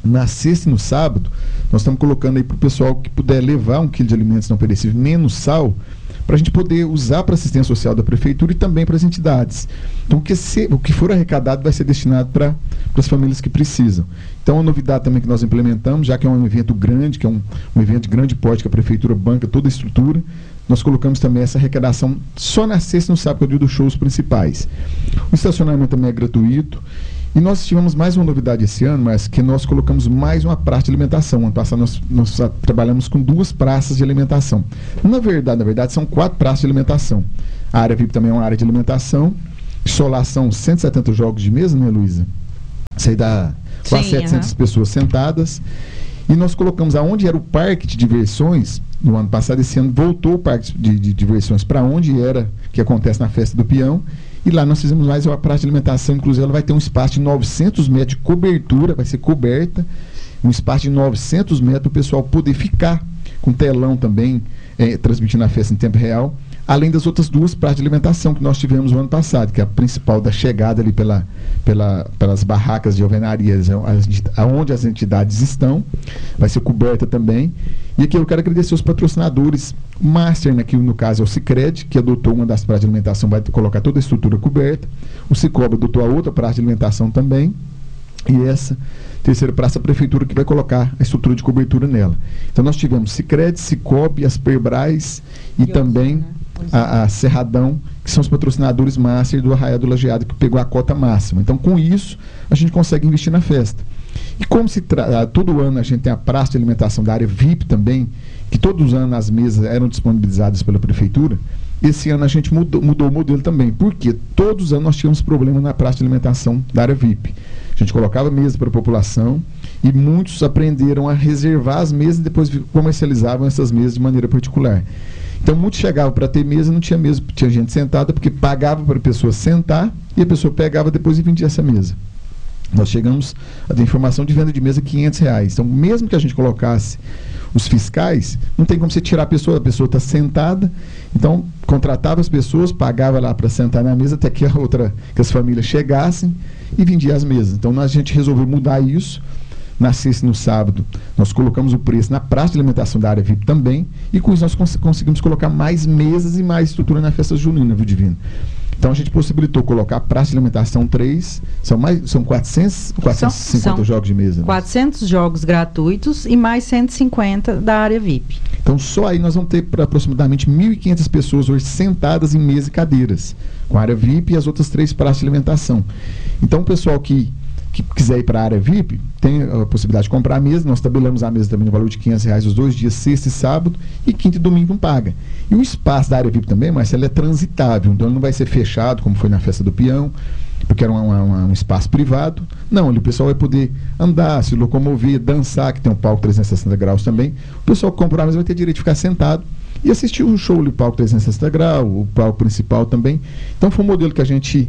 Na sexta e no sábado, nós estamos colocando aí para o pessoal que puder levar um quilo de alimentos não perecíveis, menos sal, para a gente poder usar para a assistência social da prefeitura e também para as entidades. Então, o que, se, o que for arrecadado vai ser destinado para as famílias que precisam. Então, uma novidade também que nós implementamos, já que é um evento grande, que é um, um evento de grande porte, que a prefeitura banca toda a estrutura, nós colocamos também essa arrecadação só na sexta e no sábado, que é o dia dos shows principais. O estacionamento também é gratuito. E nós tivemos mais uma novidade esse ano, mas que nós colocamos mais uma praça de alimentação. Ano passado nós, nós trabalhamos com duas praças de alimentação. Na verdade, na verdade, são quatro praças de alimentação. A área V I P também é uma área de alimentação. Solar são cento e setenta jogos de mesa, né, Luísa? Isso aí dá quase setecentas uhum. pessoas sentadas. E nós colocamos aonde era o parque de diversões, no ano passado, esse ano voltou o parque de, de diversões para onde era, que acontece na Festa do Peão. E lá nós fizemos mais uma praça de alimentação, inclusive ela vai ter um espaço de novecentos metros de cobertura, vai ser coberta, um espaço de novecentos metros para o pessoal poder ficar com telão também, é, transmitindo a festa em tempo real, além das outras duas praças de alimentação que nós tivemos no ano passado, que é a principal da chegada ali pela, pela, pelas barracas de alvenarias, aonde as entidades estão, vai ser coberta também. E aqui eu quero agradecer os patrocinadores, Master, né, que no caso é o Sicredi, que adotou uma das praças de alimentação, vai colocar toda a estrutura coberta. O Cicobi adotou a outra praça de alimentação também. E essa terceira praça, a prefeitura que vai colocar a estrutura de cobertura nela. Então nós tivemos Sicredi, Cicobi, as Perbras e, e também né? a, a Cerradão, que são os patrocinadores Master do Arraial do Lajeado, que pegou a cota máxima. Então com isso a gente consegue investir na festa. E como se tra... todo ano a gente tem a praça de alimentação da área V I P também, que todos os anos as mesas eram disponibilizadas pela prefeitura, esse ano a gente mudou, mudou o modelo também, porque todos os anos nós tínhamos problema na praça de alimentação da área V I P. A gente colocava mesa para a população e muitos aprenderam a reservar as mesas e depois comercializavam essas mesas de maneira particular. Então muitos chegavam para ter mesa, não tinha mesa, tinha gente sentada, porque pagava para a pessoa sentar e a pessoa pegava depois e vendia essa mesa. Nós chegamos a ter informação de venda de mesa quinhentos reais. Então, mesmo que a gente colocasse os fiscais, não tem como você tirar a pessoa, a pessoa está sentada, então contratava as pessoas, pagava lá para sentar na mesa até que a outra, que as famílias chegassem e vendia as mesas. Então, a gente resolveu mudar isso. Na sexta e no sábado, nós colocamos o preço na praça de alimentação da área V I P também, e com isso nós cons- conseguimos colocar mais mesas e mais estrutura na festa junina, viu, Divino? Então a gente possibilitou colocar a praça de alimentação três, são, mais, são quatrocentos, quatrocentos e cinquenta são jogos de mesa. quatrocentos jogos gratuitos e mais cento e cinquenta da área V I P. Então só aí nós vamos ter para aproximadamente mil e quinhentas pessoas hoje sentadas em mesa e cadeiras, com a área V I P e as outras três praças de alimentação. Então o pessoal que que quiser ir para a área V I P, tem a possibilidade de comprar a mesa. Nós tabelamos a mesa também no valor de quinhentos reais os dois dias, sexta e sábado, e quinta e domingo não paga. E o espaço da área V I P também, mas ela é transitável, então ele não vai ser fechado, como foi na Festa do Peão, porque era uma, uma, um espaço privado. Não, ali o pessoal vai poder andar, se locomover, dançar, que tem um palco trezentos e sessenta graus também. O pessoal que comprar a mesa vai ter direito de ficar sentado e assistir o show do palco trezentos e sessenta graus, o palco principal também. Então foi um modelo que a gente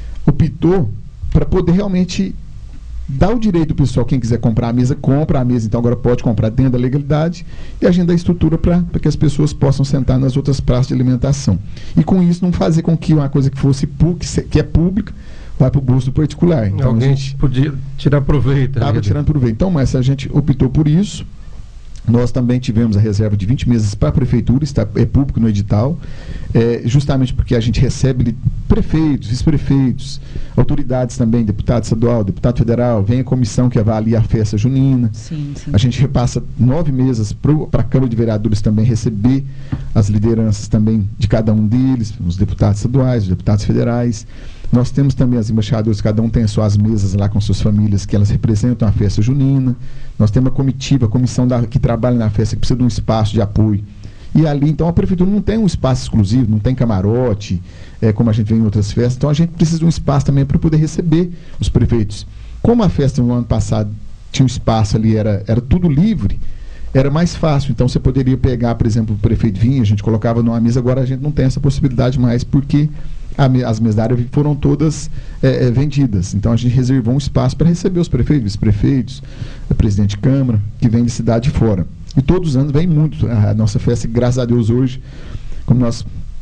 optou para poder realmente dá o direito do pessoal, quem quiser comprar a mesa, compra a mesa, então agora pode comprar dentro da legalidade, e a gente dá a estrutura para que as pessoas possam sentar nas outras praças de alimentação. E com isso não fazer com que uma coisa que fosse pública, que é pública, vá para o bolso do particular. Então alguém a gente podia tirar proveito. Estava tirando proveito. Então, mas a gente optou por isso. Nós também tivemos a reserva de vinte mesas para a prefeitura, está, é público no edital, é, justamente porque a gente recebe prefeitos, vice-prefeitos, autoridades também, deputado estadual, deputado federal, vem a comissão que avalia a festa junina. Sim, sim. A gente repassa nove mesas para a Câmara de Vereadores também receber as lideranças também de cada um deles, os deputados estaduais, os deputados federais. Nós temos também as embaixadoras, cada um tem as suas mesas lá com suas famílias, que elas representam a festa junina. Nós temos a comitiva, a comissão da, que trabalha na festa, que precisa de um espaço de apoio. E ali, então, a prefeitura não tem um espaço exclusivo, não tem camarote, é, como a gente vê em outras festas. Então, a gente precisa de um espaço também para poder receber os prefeitos. Como a festa no ano passado tinha um espaço ali, era, era tudo livre, era mais fácil. Então, você poderia pegar, por exemplo, o prefeito vinha, a gente colocava numa mesa, agora a gente não tem essa possibilidade mais, porque A, as mesas da área foram todas é, é, vendidas. Então a gente reservou um espaço para receber os prefeitos, vice-prefeitos, o presidente de Câmara, que vem de cidade de fora. E todos os anos vem muito. A nossa festa, graças a Deus, hoje, como nós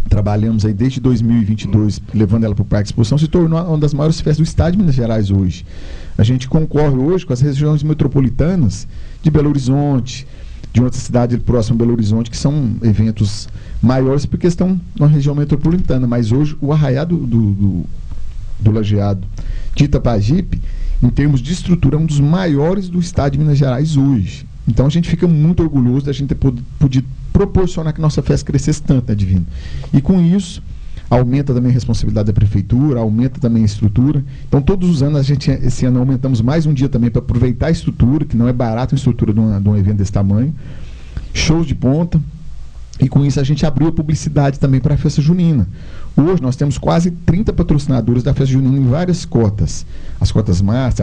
trabalhamos aí desde dois mil e vinte e dois, levando ela para o Parque de Exposição, se tornou uma das maiores festas do estado de Minas Gerais hoje. A gente concorre hoje com as regiões metropolitanas de Belo Horizonte, de outra cidade próxima a Belo Horizonte, que são eventos maiores porque estão na região metropolitana, mas hoje o arraiado do, do, do Lajeado de Itapajipe, em termos de estrutura, é um dos maiores do estado de Minas Gerais hoje. Então a gente fica muito orgulhoso da gente ter podido proporcionar que nossa festa crescesse tanto, né, Divino? E com isso, aumenta também a responsabilidade da prefeitura, aumenta também a estrutura. Então todos os anos, a gente, esse ano aumentamos mais um dia também para aproveitar a estrutura, que não é barato a estrutura de, uma, de um evento desse tamanho. Shows de ponta. E com isso a gente abriu a publicidade também para a festa junina. Hoje nós temos quase trinta patrocinadores da festa junina em várias cotas. As cotas Master,